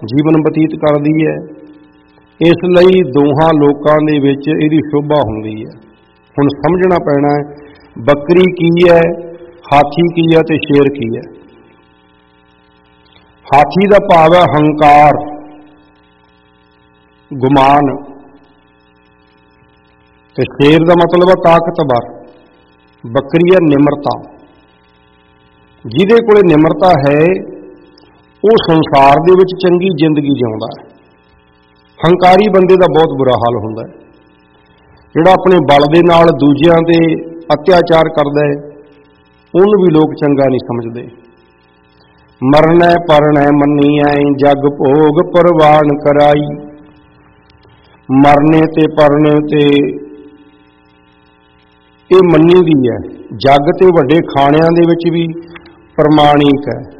ਜੀਵਨ ਬਤੀਤ ਕਰਦੀ ਹੈ। ਇਸ ਲਈ ਦੋਹਾਂ ਲੋਕਾਂ ਦੇ ਵਿੱਚ ਇਹਦੀ ਸ਼ੋਭਾ ਹੁੰਦੀ ਹੈ। ਹੁਣ ਸਮਝਣਾ ਪੈਣਾ ਹੈ ਬੱਕਰੀ ਕੀ ਹੈ, ਹਾਥੀ ਕੀ ਹੈ ਤੇ ਸ਼ੇਰ ਕੀ ਹੈ। ਹਾਥੀ ਦਾ ਭਾਵ ਹੈ ਹੰਕਾਰ, ਗੁਮਾਨ, ਤੇ ਸ਼ੇਰ ਦਾ ਮਤਲਬ ਹੈ ਤਾਕਤਵਰ। ਬੱਕਰੀ ਹੈ ਨਿਮਰਤਾ। ਜਿਹਦੇ ਕੋਲੇ ਨਿਮਰਤਾ ਹੈ ਉਹ ਸੰਸਾਰ ਦੇ ਵਿੱਚ ਚੰਗੀ ਜ਼ਿੰਦਗੀ ਜਿਉਂਦਾ ਹੈ। ਹੰਕਾਰੀ ਬੰਦੇ ਦਾ ਬਹੁਤ ਬੁਰਾ ਹਾਲ ਹੁੰਦਾ ਹੈ। ਜਿਹੜਾ ਆਪਣੇ ਬਲ ਦੇ ਨਾਲ ਦੂਜਿਆਂ ਤੇ ਅਤਿਆਚਾਰ ਕਰਦਾ ਹੈ ਉਹਨੂੰ ਵੀ ਲੋਕ ਚੰਗਾ ਨਹੀਂ ਸਮਝਦੇ। ਮਰਨੈ ਪਰਣੈ ਮੰਨੀਐ ਜਗ ਭੋਗ ਪ੍ਰਵਾਨ ਕਰਾਈ। ਮਰਨੇ ਤੇ ਪਰਨੇ ਤੇ ਇਹ ਮੰਨੀ ਦੀ ਹੈ। ਜੱਗ ਤੇ ਵੱਡੇ ਖਾਣਿਆਂ ਦੇ ਵਿੱਚ ਵੀ ਪ੍ਰਮਾਣਿਕ ਹੈ।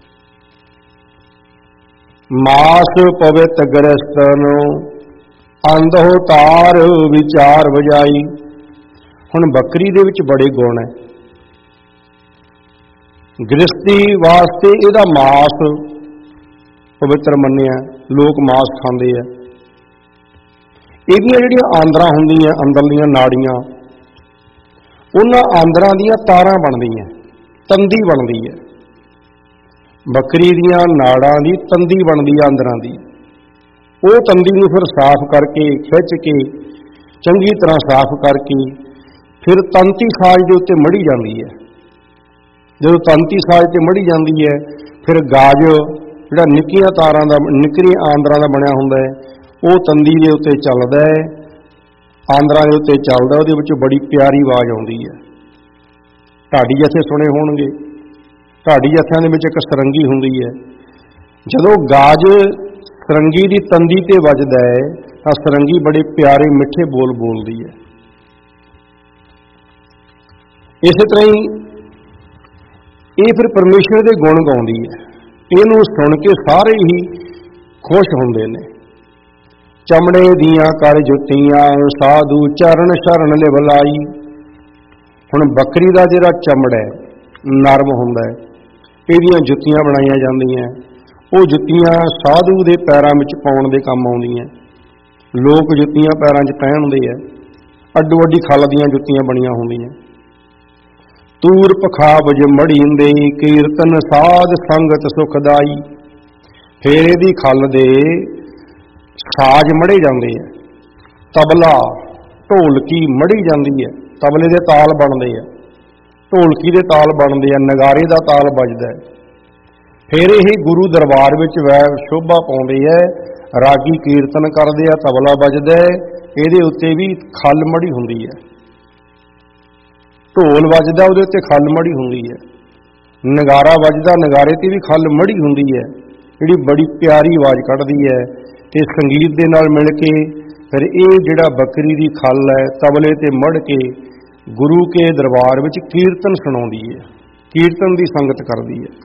ਮਾਸ ਪਵਿੱਤ ਗ੍ਰਸਤਨ ਅੰਧੋ ਤਾਰ ਵਿਚਾਰ ਵਜਾਈ। ਹੁਣ ਬੱਕਰੀ ਦੇ ਵਿੱਚ ਬੜੇ ਗੁਣ ਹੈ। ਗ੍ਰਸਤੀ ਵਾਸਤੇ ਇਹਦਾ ਮਾਸ ਪਵਿੱਤਰ ਮੰਨਿਆ, ਲੋਕ ਮਾਸ ਖਾਂਦੇ ਆ। ਇਹਦੀਆਂ ਜਿਹੜੀਆਂ ਆਂਦਰਾਂ ਹੁੰਦੀਆਂ, ਅੰਦਰਲੀਆਂ ਨਾੜੀਆਂ, ਉਹਨਾਂ ਆਂਦਰਾਂ ਦੀਆਂ ਤਾਰਾਂ ਬਣਦੀਆਂ, ਤੰਦੀ ਬਣਦੀ ਹੈ। ਬੱਕਰੀ ਦੀਆਂ ਨਾੜਾਂ ਦੀ ਤੰਦੀ ਬਣਦੀ ਹੈ ਆਂਦਰਾਂ ਦੀ। ਉਹ ਤੰਦੀ ਨੂੰ ਫਿਰ ਸਾਫ਼ ਕਰਕੇ, ਖਿੱਚ ਕੇ, ਚੰਗੀ ਤਰ੍ਹਾਂ ਸਾਫ਼ ਕਰਕੇ ਫਿਰ ਤੰਤੀ ਸਾਜ਼ ਦੇ ਉੱਤੇ ਮੜ੍ਹੀ ਜਾਂਦੀ ਹੈ। ਜਦੋਂ ਤੰਤੀ ਸਾਜ਼ ਤੇ ਮੜ੍ਹੀ ਜਾਂਦੀ ਹੈ ਫਿਰ ਗਾਜ ਜਿਹੜਾ ਨਿੱਕੀਆਂ ਤਾਰਾਂ ਦਾ, ਨਿੱਕੀਆਂ ਆਂਦਰਾਂ ਦਾ ਬਣਿਆ ਹੁੰਦਾ ਹੈ, ਉਹ ਤੰਦੀ ਦੇ ਉੱਤੇ ਚੱਲਦਾ ਹੈ, ਆਂਦਰਾਂ ਦੇ ਉੱਤੇ ਚੱਲਦਾ। ਉਹਦੇ ਵਿੱਚੋਂ ਬੜੀ ਪਿਆਰੀ ਆਵਾਜ਼ ਆਉਂਦੀ ਹੈ। ਢਾਡੀ ਜੱਥੇ ਸੁਣੇ ਹੋਣਗੇ। ਢਾਡੀ ਜੱਥਿਆਂ ਦੇ ਵਿੱਚ ਇੱਕ ਸਰੰਗੀ ਹੁੰਦੀ ਹੈ। ਜਦੋਂ ਗਾਜ ਸਰੰਗੀ ਦੀ ਤੰਦੀ ਤੇ ਵੱਜਦਾ ਹੈ ਤਾਂ ਸਰੰਗੀ ਬੜੇ ਪਿਆਰੇ ਮਿੱਠੇ ਬੋਲ ਬੋਲਦੀ ਹੈ। ਇਸੇ ਤਰ੍ਹਾਂ ਹੀ ਇਹ ਫਿਰ ਪਰਮੇਸ਼ਰ ਦੇ ਗੁਣ ਗਾਉਂਦੀ ਹੈ। ਇਹਨੂੰ ਸੁਣ ਕੇ ਸਾਰੇ ਹੀ ਖੁਸ਼ ਹੁੰਦੇ ਨੇ। ਚਮੜੇ ਦੀਆਂ ਕਰ ਜੁੱਤੀਆਂ ਸਾਧੂ ਚਰਨ ਸ਼ਰਨ ਲਿਵਲਾਈ। ਹੁਣ ਬੱਕਰੀ ਦਾ ਜਿਹੜਾ ਚਮੜਾ ਹੈ ਨਰਮ ਹੁੰਦਾ ਹੈ, ਇਹਦੀਆਂ ਜੁੱਤੀਆਂ ਬਣਾਈਆਂ ਜਾਂਦੀਆਂ। ਉਹ ਜੁੱਤੀਆਂ ਸਾਧੂ ਦੇ ਪੈਰਾਂ ਵਿੱਚ ਪਾਉਣ ਦੇ ਕੰਮ ਆਉਂਦੀਆਂ। ਲੋਕ ਜੁੱਤੀਆਂ ਪੈਰਾਂ 'ਚ ਪਹਿਨਦੇ ਆ। ਅੱਡੋ ਅੱਡੀ ਖੱਲ ਦੀਆਂ ਜੁੱਤੀਆਂ ਬਣੀਆਂ ਹੁੰਦੀਆਂ। ਤੂਰ ਪਖਾਬਜ ਮੜੀਂਦੇ ਕੀਰਤਨ ਸਾਧ ਸੰਗਤ ਸੁਖਦਾਈ। ਫੇਰ ਇਹਦੀ ਖੱਲ ਦੇ ਸਾਜ਼ ਮੜੇ ਜਾਂਦੇ ਆ। ਤਬਲਾ, ਢੋਲਕੀ ਮੜੀ ਜਾਂਦੀ ਹੈ। ਤਬਲੇ ਦੇ ਤਾਲ ਬਣਦੇ ਆ, ਢੋਲਕੀ ਦੇ ਤਾਲ ਬਣਦੇ ਆ, ਨਗਾਰੇ ਦਾ ਤਾਲ ਵੱਜਦਾ ਹੈ। ਫਿਰ ਇਹ ਗੁਰੂ ਦਰਬਾਰ ਵਿੱਚ ਸ਼ੋਭਾ ਪਾਉਂਦੇ ਹੈ। ਰਾਗੀ ਕੀਰਤਨ ਕਰਦੇ ਆ, ਤਬਲਾ ਵੱਜਦਾ ਹੈ, ਇਹਦੇ ਉੱਤੇ ਵੀ ਖੱਲ ਮੜੀ ਹੁੰਦੀ ਹੈ। ਢੋਲ ਵੱਜਦਾ, ਉਹਦੇ ਉੱਤੇ ਖੱਲ ਮੜੀ ਹੁੰਦੀ ਹੈ। ਨਗਾਰਾ ਵੱਜਦਾ, ਨਗਾਰੇ ਤੇ ਵੀ ਖੱਲ ਮੜੀ ਹੁੰਦੀ ਹੈ, ਜਿਹੜੀ ਬੜੀ ਪਿਆਰੀ ਆਵਾਜ਼ ਕੱਢਦੀ ਹੈ। ਤੇ ਸੰਗੀਤ ਦੇ ਨਾਲ ਮਿਲ ਕੇ ਫਿਰ ਇਹ ਜਿਹੜਾ ਬੱਕਰੀ ਦੀ ਖੱਲ ਹੈ ਤਬਲੇ ਤੇ ਮੜ ਕੇ ਗੁਰੂ ਕੇ ਦਰਬਾਰ ਵਿੱਚ ਕੀਰਤਨ ਸੁਣਾਉਂਦੀ ਹੈ, ਕੀਰਤਨ ਦੀ ਸੰਗਤ ਕਰਦੀ ਹੈ।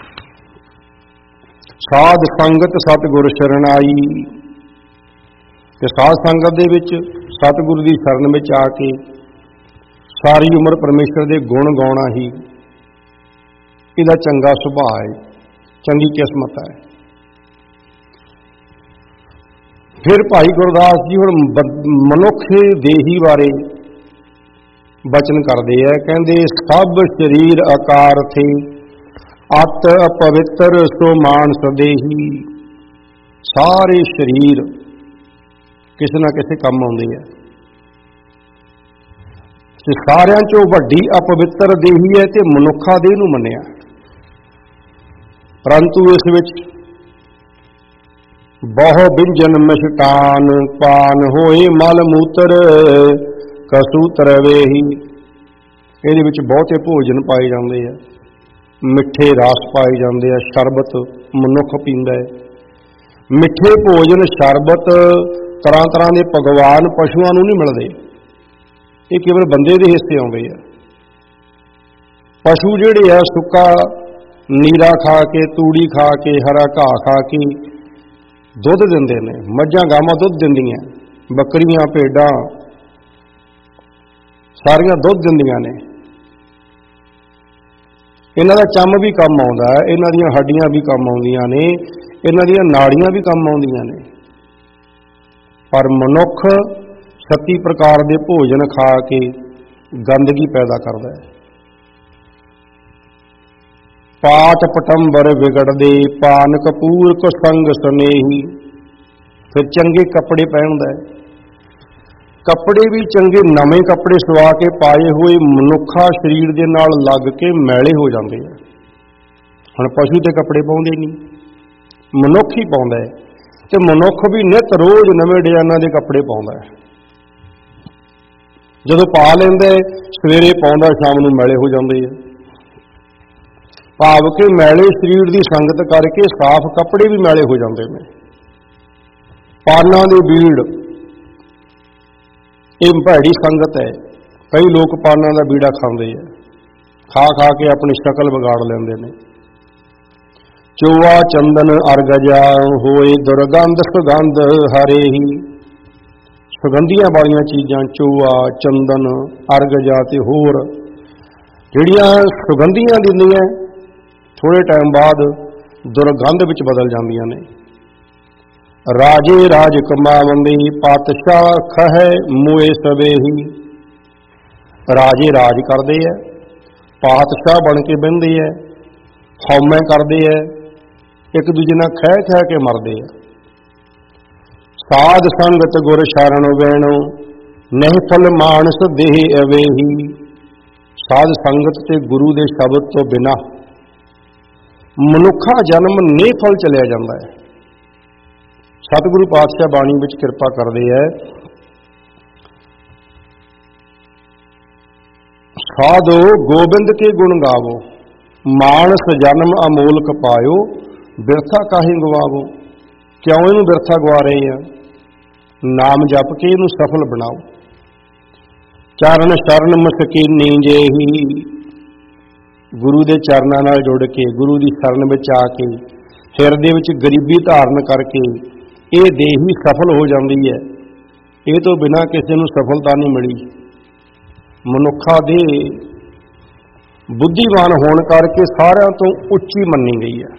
ਸਾਧ ਸੰਗਤ ਸਤਿਗੁਰ ਸ਼ਰਨਾਈ। ਤੇ ਸਾਧ ਸੰਗਤ ਦੇ ਵਿੱਚ ਸਤਿਗੁਰੂ ਦੀ ਸ਼ਰਨ ਵਿੱਚ ਆ ਕੇ ਸਾਰੀ ਉਮਰ ਪਰਮੇਸ਼ਰ ਦੇ ਗੁਣ ਗਾਉਣਾ ਹੀ ਇਹਦਾ ਚੰਗਾ ਸੁਭਾਅ ਹੈ, ਚੰਗੀ ਕਿਸਮਤ ਹੈ। ਫਿਰ ਭਾਈ ਗੁਰਦਾਸ ਜੀ ਹੁਣ ਮਨੁੱਖ ਦੇਹੀ ਬਾਰੇ ਬਚਨ ਕਰਦੇ ਆ। ਕਹਿੰਦੇ ਸਭ ਸਰੀਰ ਆਕਾਰ ਥੇ ਅਤ ਅਪਵਿੱਤਰ ਸੋ ਮਾਨਸ ਦੇਹੀ। ਸਾਰੇ ਸਰੀਰ ਕਿਸੇ ਨਾ ਕਿਸੇ ਕੰਮ ਆਉਂਦੇ ਆ ਤੇ ਸਾਰਿਆਂ ਚੋਂ ਵੱਡੀ ਅਪਵਿੱਤਰ ਦੇਹੀ ਹੈ ਤੇ ਮਨੁੱਖਾ ਦੇਹ ਨੂੰ ਮੰਨਿਆ। ਪਰੰਤੂ ਇਸ ਵਿੱਚ ਬਹੁ ਵਿੰਜਨ ਮਿਸ਼ਟਾਨ ਪਾਨ ਹੋਏ ਮਲ ਮੂਤਰ ਕਸੂਤਰ ਵੇਹੀ। ਇਹਦੇ ਵਿੱਚ ਬਹੁਤੇ ਭੋਜਨ ਪਾਏ ਜਾਂਦੇ ਆ, ਮਿੱਠੇ ਰਸ ਪਾਏ ਜਾਂਦੇ ਆ, ਸ਼ਰਬਤ ਮਨੁੱਖ ਪੀਂਦਾ ਹੈ। ਮਿੱਠੇ ਭੋਜਨ, ਸ਼ਰਬਤ, ਤਰ੍ਹਾਂ ਤਰ੍ਹਾਂ ਦੇ ਪਕਵਾਨ ਪਸ਼ੂਆਂ ਨੂੰ ਨਹੀਂ ਮਿਲਦੇ, ਇਹ ਕੇਵਲ ਬੰਦੇ ਦੇ ਹਿੱਸੇ ਆਉਂਦੇ ਆ। ਪਸ਼ੂ ਜਿਹੜੇ ਆ ਸੁੱਕਾ ਨੀਰਾ ਖਾ ਕੇ, ਤੂੜੀ ਖਾ ਕੇ, ਹਰਾ ਘਾਹ ਖਾ ਕੇ ਦੁੱਧ ਦਿੰਦੇ ਨੇ। ਮੱਝਾਂ ਗਾਵਾਂ ਦੁੱਧ ਦਿੰਦੀਆਂ, ਬੱਕਰੀਆਂ ਭੇਡਾਂ ਸਾਰੀਆਂ ਦੁੱਧ ਦਿੰਦੀਆਂ ਨੇ। ਇਹਨਾਂ ਦਾ ਚੰਮ ਵੀ ਕੰਮ ਆਉਂਦਾ ਹੈ, ਇਹਨਾਂ ਦੀਆਂ ਹੱਡੀਆਂ ਵੀ ਕੰਮ ਆਉਂਦੀਆਂ ਨੇ। ਇਹਨਾਂ ਦੀਆਂ ਨਾੜੀਆਂ ਵੀ ਕੰਮ ਆਉਂਦੀਆਂ ਨੇ। ਪਰ ਮਨੁੱਖ 36 ਪ੍ਰਕਾਰ ਦੇ ਭੋਜਨ ਖਾ ਕੇ ਗੰਦਗੀ ਪੈਦਾ ਕਰਦਾ ਹੈ। ਪਾਠ ਪਟੰਬਰ ਵਿਗੜਦੇ ਪਾਨ ਕਪੂਰ ਕੋ ਸੰਗ ਸੁਨੇਹੀ। ਫਿਰ ਚੰਗੇ ਕੱਪੜੇ ਪਹਿਨਦਾ ਹੈ, ਕੱਪੜੇ ਵੀ ਚੰਗੇ ਨਵੇਂ ਕੱਪੜੇ ਸਵਾ ਕੇ ਪਾਏ ਹੋਏ ਮਨੁੱਖਾ ਸਰੀਰ ਦੇ ਨਾਲ ਲੱਗ ਕੇ ਮੈਲੇ ਹੋ ਜਾਂਦੇ ਆ। ਹੁਣ ਪਸ਼ੂ ਤੇ ਕੱਪੜੇ ਪਾਉਂਦੇ ਨਹੀਂ, ਮਨੁੱਖ ਹੀ ਪਾਉਂਦਾ ਹੈ, ਤੇ ਮਨੁੱਖ ਵੀ ਨਿਤ ਰੋਜ਼ ਨਵੇਂ ਡਿਜ਼ਾਈਨਾਂ ਦੇ ਕੱਪੜੇ ਪਾਉਂਦਾ ਹੈ। ਜਦੋਂ ਪਾ ਲੈਂਦਾ ਸਵੇਰੇ ਪਾਉਂਦਾ, ਸ਼ਾਮ ਨੂੰ ਮੈਲੇ ਹੋ ਜਾਂਦੇ ਆ। ਭਾਵ ਕਿ ਮੈਲੇ ਸਰੀਰ ਦੀ ਸੰਗਤ ਕਰਕੇ ਸਾਫ਼ ਕੱਪੜੇ ਵੀ ਮੈਲੇ ਹੋ ਜਾਂਦੇ ਨੇ। ਪਾਨਾਂ ਦੇ ਬੀੜ, ਇਹ ਭੈੜੀ ਸੰਗਤ ਹੈ। ਕਈ ਲੋਕ ਪਾਨਾਂ ਦਾ ਬੀੜਾ ਖਾਂਦੇ ਆ, ਖਾ ਖਾ ਕੇ ਆਪਣੀ ਸ਼ਕਲ ਵਿਗਾੜ ਲੈਂਦੇ ਨੇ। ਚੋਆ ਚੰਦਨ ਅਰਗਜਾ ਹੋਏ ਦੁਰਗੰਧ ਸੁਗੰਧ ਹਰੇ ਹੀ। ਸੁਗੰਧੀਆਂ ਵਾਲੀਆਂ ਚੀਜ਼ਾਂ ਚੋਆ, ਚੰਦਨ, ਅਰਗਜਾ ਤੇ ਹੋਰ ਜਿਹੜੀਆਂ ਸੁਗੰਧੀਆਂ ਦਿੰਦੀਆਂ ਥੋੜ੍ਹੇ ਟਾਈਮ ਬਾਅਦ ਦੁਰਗੰਧ ਵਿੱਚ ਬਦਲ ਜਾਂਦੀਆਂ ਨੇ। ਰਾਜੇ ਰਾਜ ਕਮਾਵੰਦੇ ਪਾਤਸ਼ਾਹ ਖਹਿ ਮੋਏ ਸਵੇਹੀ। ਰਾਜੇ ਰਾਜ ਕਰਦੇ ਆ, ਪਾਤਸ਼ਾਹ ਬਣ ਕੇ ਬਹਿੰਦੇ ਆ, ਹਉਮੈ ਕਰਦੇ ਆ, ਇੱਕ ਦੂਜੇ ਨਾਲ ਖਹਿ ਖਹਿ ਕੇ ਮਰਦੇ ਆ। ਸਾਧ ਸੰਗਤ ਗੁਰ ਸ਼ਰਨ ਵੈਣੋ ਨਹੀਂ ਫਲ ਮਾਨਸ ਦੇਹ ਅਵੇਹੀ। ਸਾਧ ਸੰਗਤ ਤੇ ਗੁਰੂ ਦੇ ਸ਼ਬਦ ਤੋਂ ਬਿਨਾਂ ਮਨੁੱਖਾ ਜਨਮ ਨਿਹਫਲ ਚਲਿਆ ਜਾਂਦਾ ਹੈ। ਸਤਿਗੁਰੂ ਪਾਤਸ਼ਾਹ ਬਾਣੀ ਵਿੱਚ ਕਿਰਪਾ ਕਰਦੇ ਹੈ, ਸਾਧੋ ਗੋਬਿੰਦ ਕੇ ਗੁਣ ਗਾਵੋ, ਮਾਨਸ ਜਨਮ ਅਮੋਲਕ ਪਾਇਓ, ਬਿਰਥਾ ਕਾਹੇ ਗਵਾਵੋ। ਕਿਉਂ ਇਹਨੂੰ ਬਿਰਥਾ ਗਵਾ ਰਹੇ ਆ? ਨਾਮ ਜਪ ਕੇ ਇਹਨੂੰ ਸਫਲ ਬਣਾਓ। ਚਰਨ ਸ਼ਰਨ ਮਸਕੀਨੀ ਜੇਹੀ। ਗੁਰੂ ਦੇ ਚਰਨਾਂ ਨਾਲ ਜੁੜ ਕੇ, ਗੁਰੂ ਦੀ ਸ਼ਰਨ ਵਿੱਚ ਆ ਕੇ, ਹਿਰਦੇ ਵਿੱਚ ਗਰੀਬੀ ਧਾਰਨ ਕਰਕੇ ਇਹ ਦੇਹ ਹੀ ਸਫਲ ਹੋ ਜਾਂਦੀ ਹੈ। ਇਹ ਤੋਂ ਬਿਨਾਂ ਕਿਸੇ ਨੂੰ ਸਫਲਤਾ ਨਹੀਂ ਮਿਲੀ। ਮਨੁੱਖਾ ਦੇ ਬੁੱਧੀਵਾਨ ਹੋਣ ਕਰਕੇ ਸਾਰਿਆਂ ਤੋਂ ਉੱਚੀ ਮੰਨੀ ਗਈ ਹੈ,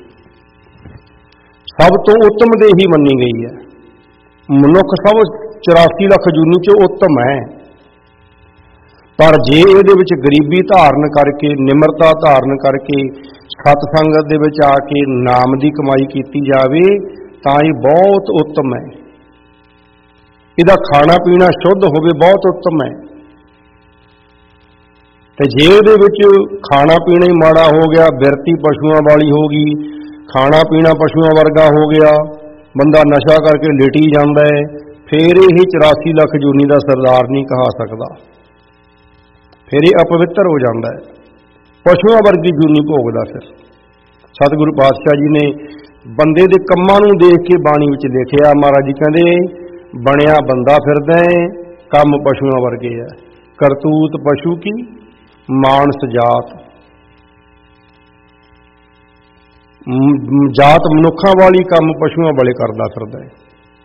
ਸਭ ਤੋਂ ਉੱਤਮ ਦੇਹ ਹੀ ਮੰਨੀ ਗਈ ਹੈ। ਮਨੁੱਖ ਸਭ 84 ਲੱਖ ਜੂਨੀ 'ਚ ਉੱਤਮ ਹੈ। ਪਰ ਜੇ ਇਹਦੇ ਵਿੱਚ ਗਰੀਬੀ ਧਾਰਨ ਕਰਕੇ, ਨਿਮਰਤਾ ਧਾਰਨ ਕਰਕੇ ਸਤ ਸੰਗਤ ਦੇ ਵਿੱਚ ਆ ਕੇ ਨਾਮ ਦੀ ਕਮਾਈ ਕੀਤੀ ਜਾਵੇ ਤਾਂ ਇਹ ਬਹੁਤ ਉੱਤਮ ਹੈ। ਇਹਦਾ ਖਾਣਾ ਪੀਣਾ ਸ਼ੁੱਧ ਹੋਵੇ, ਬਹੁਤ ਉੱਤਮ ਹੈ। ਤੇ ਜੇ ਇਹਦੇ ਵਿੱਚ ਖਾਣਾ ਪੀਣਾ ਹੀ ਮਾੜਾ ਹੋ ਗਿਆ, ਬਿਰਤੀ ਪਸ਼ੂਆਂ ਵਾਲੀ ਹੋ ਗਈ, ਖਾਣਾ ਪੀਣਾ ਪਸ਼ੂਆਂ ਵਰਗਾ ਹੋ ਗਿਆ, ਬੰਦਾ ਨਸ਼ਾ ਕਰਕੇ ਲਿਟੀ ਜਾਂਦਾ ਹੈ, ਫਿਰ ਇਹ 84 ਲੱਖ ਜੂਨੀ ਦਾ ਸਰਦਾਰ ਨਹੀਂ ਕਹਾ ਸਕਦਾ। ਫਿਰ ਇਹ ਅਪਵਿੱਤਰ ਹੋ ਜਾਂਦਾ ਹੈ, ਪਸ਼ੂਆਂ ਵਰਗੀ ਜੂਨੀ ਭੋਗਦਾ। ਫਿਰ ਸਤਿਗੁਰੂ ਪਾਤਸ਼ਾਹ ਜੀ ਨੇ ਬੰਦੇ ਦੇ ਕੰਮਾਂ ਨੂੰ ਦੇਖ ਕੇ ਬਾਣੀ ਵਿੱਚ ਲਿਖਿਆ। ਮਹਾਰਾਜ ਜੀ ਕਹਿੰਦੇ, ਬਣਿਆ ਬੰਦਾ ਫਿਰਦਾ ਹੈ, ਕੰਮ ਪਸ਼ੂਆਂ ਵਰਗੇ ਹੈ। ਕਰਤੂਤ ਪਸ਼ੂ ਕੀ ਮਾਨਸ ਜਾਤ। ਜਾਤ ਮਨੁੱਖਾਂ ਵਾਲੀ, ਕੰਮ ਪਸ਼ੂਆਂ ਵਾਲੇ ਕਰਦਾ ਫਿਰਦਾ ਹੈ।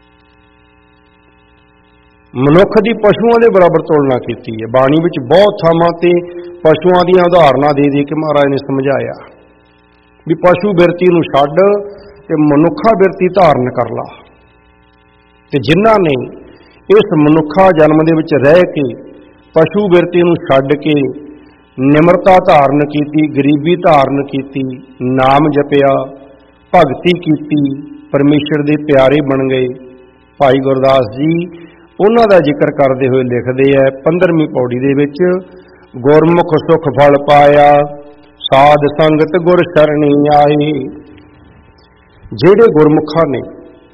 ਮਨੁੱਖ ਦੀ ਪਸ਼ੂਆਂ ਦੇ ਬਰਾਬਰ ਤੁਲਨਾ ਕੀਤੀ ਹੈ। ਬਾਣੀ ਵਿੱਚ ਬਹੁਤ ਥਾਵਾਂ ਤੇ ਪਸ਼ੂਆਂ ਦੀਆਂ ਉਦਾਹਰਨਾਂ ਦੇ ਦੇ ਕੇ ਮਹਾਰਾਜ ਨੇ ਸਮਝਾਇਆ ਵੀ ਪਸ਼ੂ ਬਿਰਤੀ ਨੂੰ ਛੱਡ ਤੇ ਮਨੁੱਖਾ ਬਿਰਤੀ ਧਾਰਨ ਕਰ ਲਾ। ਤੇ ਜਿਨ੍ਹਾਂ ਨੇ ਇਸ ਮਨੁੱਖਾ ਜਨਮ ਦੇ ਵਿੱਚ ਰਹਿ ਕੇ ਪਸ਼ੂ ਬਿਰਤੀ ਨੂੰ ਛੱਡ ਕੇ ਨਿਮਰਤਾ ਧਾਰਨ ਕੀਤੀ, ਗਰੀਬੀ ਧਾਰਨ ਕੀਤੀ, ਨਾਮ ਜਪਿਆ, ਭਗਤੀ ਕੀਤੀ, ਪਰਮੇਸ਼ਰ ਦੇ ਪਿਆਰੇ ਬਣ ਗਏ। ਭਾਈ ਗੁਰਦਾਸ ਜੀ ਉਹਨਾਂ ਦਾ ਜ਼ਿਕਰ ਕਰਦੇ ਹੋਏ ਲਿਖਦੇ ਹੈ 15ਵੀਂ ਪੌੜੀ ਦੇ ਵਿੱਚ, ਗੁਰਮੁਖ ਸੁਖ ਫਲ ਪਾਇਆ, ਸਾਧ ਸੰਗਤ ਗੁਰ ਸ਼ਰਣੀ ਆਏ। ਜਿਹੜੇ ਗੁਰਮੁਖਾਂ ਨੇ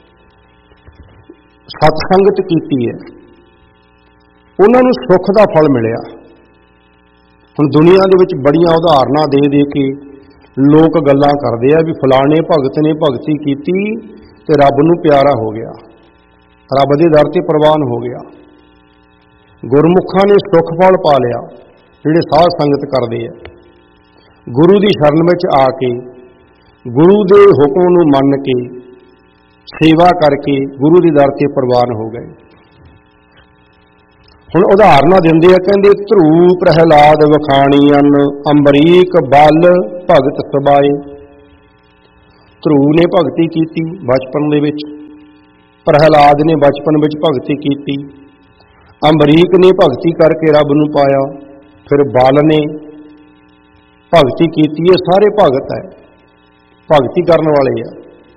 ਸਤ ਸੰਗਤ ਕੀਤੀ ਹੈ ਉਹਨਾਂ ਨੂੰ ਸੁੱਖ ਦਾ ਫਲ ਮਿਲਿਆ। ਹੁਣ ਦੁਨੀਆ ਦੇ ਵਿੱਚ ਬੜੀਆਂ ਉਦਾਹਰਨਾਂ ਦੇ ਦੇ ਕੇ ਲੋਕ ਗੱਲਾਂ ਕਰਦੇ ਆ ਵੀ ਫਲਾਣੇ ਭਗਤ ਨੇ ਭਗਤੀ ਕੀਤੀ ਤੇ ਰੱਬ ਨੂੰ ਪਿਆਰਾ ਹੋ ਗਿਆ, ਰੱਬ ਦੇ ਦਰ ਤੇ ਪ੍ਰਵਾਨ ਹੋ ਗਿਆ। ਗੁਰਮੁਖਾਂ ਨੇ ਸੁੱਖ ਫਲ ਪਾ ਲਿਆ ਜਿਹੜੇ ਸਾਧ ਸੰਗਤ ਕਰਦੇ ਆ। ਗੁਰੂ ਦੀ ਸ਼ਰਨ ਵਿੱਚ ਆ ਕੇ, ਗੁਰੂ ਦੇ ਹੁਕਮ ਨੂੰ ਮੰਨ ਕੇ, ਸੇਵਾ ਕਰਕੇ ਗੁਰੂ ਦੀ ਦਰ ਤੇ ਪ੍ਰਵਾਨ ਹੋ ਗਏ। ਹੁਣ ਉਦਾਹਰਨਾਂ ਦਿੰਦੇ ਆ, ਕਹਿੰਦੇ ਧਰੂ ਪ੍ਰਹਿਲਾਦ ਵਖਾਣੀ, ਅੰਬਰੀਕ ਬਲ ਭਗਤ ਸਬਾਏ। ਧਰੂ ਨੇ ਭਗਤੀ ਕੀਤੀ ਬਚਪਨ ਦੇ ਵਿੱਚ, ਪ੍ਰਹਿਲਾਦ ਨੇ ਬਚਪਨ ਵਿੱਚ ਭਗਤੀ ਕੀਤੀ, ਅੰਬਰੀਕ ਨੇ ਭਗਤੀ ਕਰਕੇ ਰੱਬ ਨੂੰ ਪਾਇਆ, ਫਿਰ ਬਲ ਨੇ ਭਗਤੀ ਕੀਤੀ। ਇਹ ਸਾਰੇ ਭਗਤ ਹੈ, ਭਗਤੀ ਕਰਨ ਵਾਲੇ ਆ।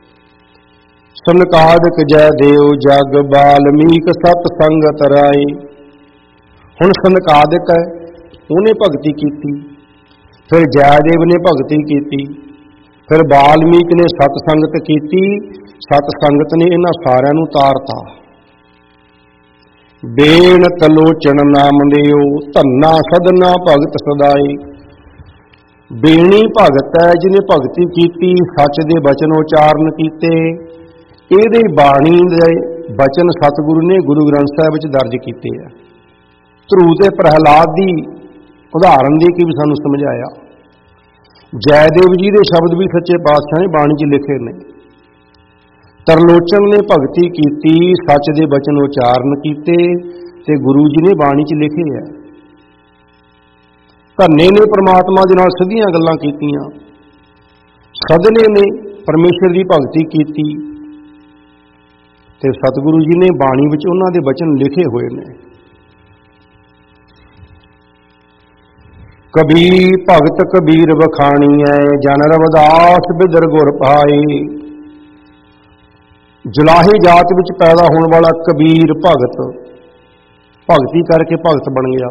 ਸਨਕਾਦਿਕ ਜੈ ਦੇਵ ਜਗ ਬਾਲਮੀਕ ਸਤ ਸੰਗਤ ਰਾਏ। ਹੁਣ ਸਨਕਾਦਿਕ ਹੈ, ਉਹਨੇ ਭਗਤੀ ਕੀਤੀ, ਫਿਰ ਜੈਦੇਵ ਨੇ ਭਗਤੀ ਕੀਤੀ, ਫਿਰ ਬਾਲਮੀਕ ਨੇ ਸਤ ਸੰਗਤ ਕੀਤੀ। ਸਤ ਸੰਗਤ ਨੇ ਇਹਨਾਂ ਸਾਰਿਆਂ ਨੂੰ ਤਾਰਤਾ। ਬੇਨਤ ਲੋਚਨ ਨਾਮ ਲਿਓ ਧੰਨਾ ਸਦਨਾ ਭਗਤ ਸਦਾਏ। ਬੇਣੀ ਭਗਤ ਹੈ ਜਿਹਨੇ ਭਗਤੀ ਕੀਤੀ, ਸੱਚ ਦੇ ਬਚਨ ਉਚਾਰਨ ਕੀਤੇ। ਇਹਦੇ ਬਾਣੀ ਦੇ ਬਚਨ ਸਤਿਗੁਰੂ ਨੇ ਗੁਰੂ ਗ੍ਰੰਥ ਸਾਹਿਬ ਵਿੱਚ ਦਰਜ ਕੀਤੇ ਆ। ਧਰੂ ਤੇ ਪ੍ਰਹਿਲਾਦ ਦੀ ਉਦਾਹਰਨ ਦੇ ਕੇ ਵੀ ਸਾਨੂੰ ਸਮਝਾਇਆ। ਜੈਦੇਵ ਜੀ ਦੇ ਸ਼ਬਦ ਵੀ ਸੱਚੇ ਪਾਤਸ਼ਾਹ ਨੇ ਬਾਣੀ 'ਚ ਲਿਖੇ ਨੇ। ਤਰਲੋਚਨ ਨੇ ਭਗਤੀ ਕੀਤੀ, ਸੱਚ ਦੇ ਬਚਨ ਉਚਾਰਨ ਕੀਤੇ ਤੇ ਗੁਰੂ ਜੀ ਨੇ ਬਾਣੀ 'ਚ ਲਿਖੇ ਆ। ਧੰਨੇ ਨੇ ਪ੍ਰਮਾਤਮਾ ਦੇ ਨਾਲ ਸਿੱਧੀਆਂ ਗੱਲਾਂ ਕੀਤੀਆਂ। ਸਦਨੇ ਨੇ ਪਰਮੇਸ਼ਰ ਦੀ ਭਗਤੀ ਕੀਤੀ ਤੇ ਸਤਿਗੁਰੂ ਜੀ ਨੇ ਬਾਣੀ ਵਿੱਚ ਉਹਨਾਂ ਦੇ ਬਚਨ ਲਿਖੇ ਹੋਏ ਨੇ। ਕਬੀਰ ਭਗਤ ਕਬੀਰ ਵਖਾਣੀਐ ਜਨ ਰਵਿਦਾਸ ਬਿਦਰ ਗੁਰ ਪਾਏ। ਜੁਲਾਹੀ ਜਾਤ ਵਿੱਚ ਪੈਦਾ ਹੋਣ ਵਾਲਾ ਕਬੀਰ ਭਗਤ ਭਗਤੀ ਕਰਕੇ ਭਗਤ ਬਣ ਗਿਆ,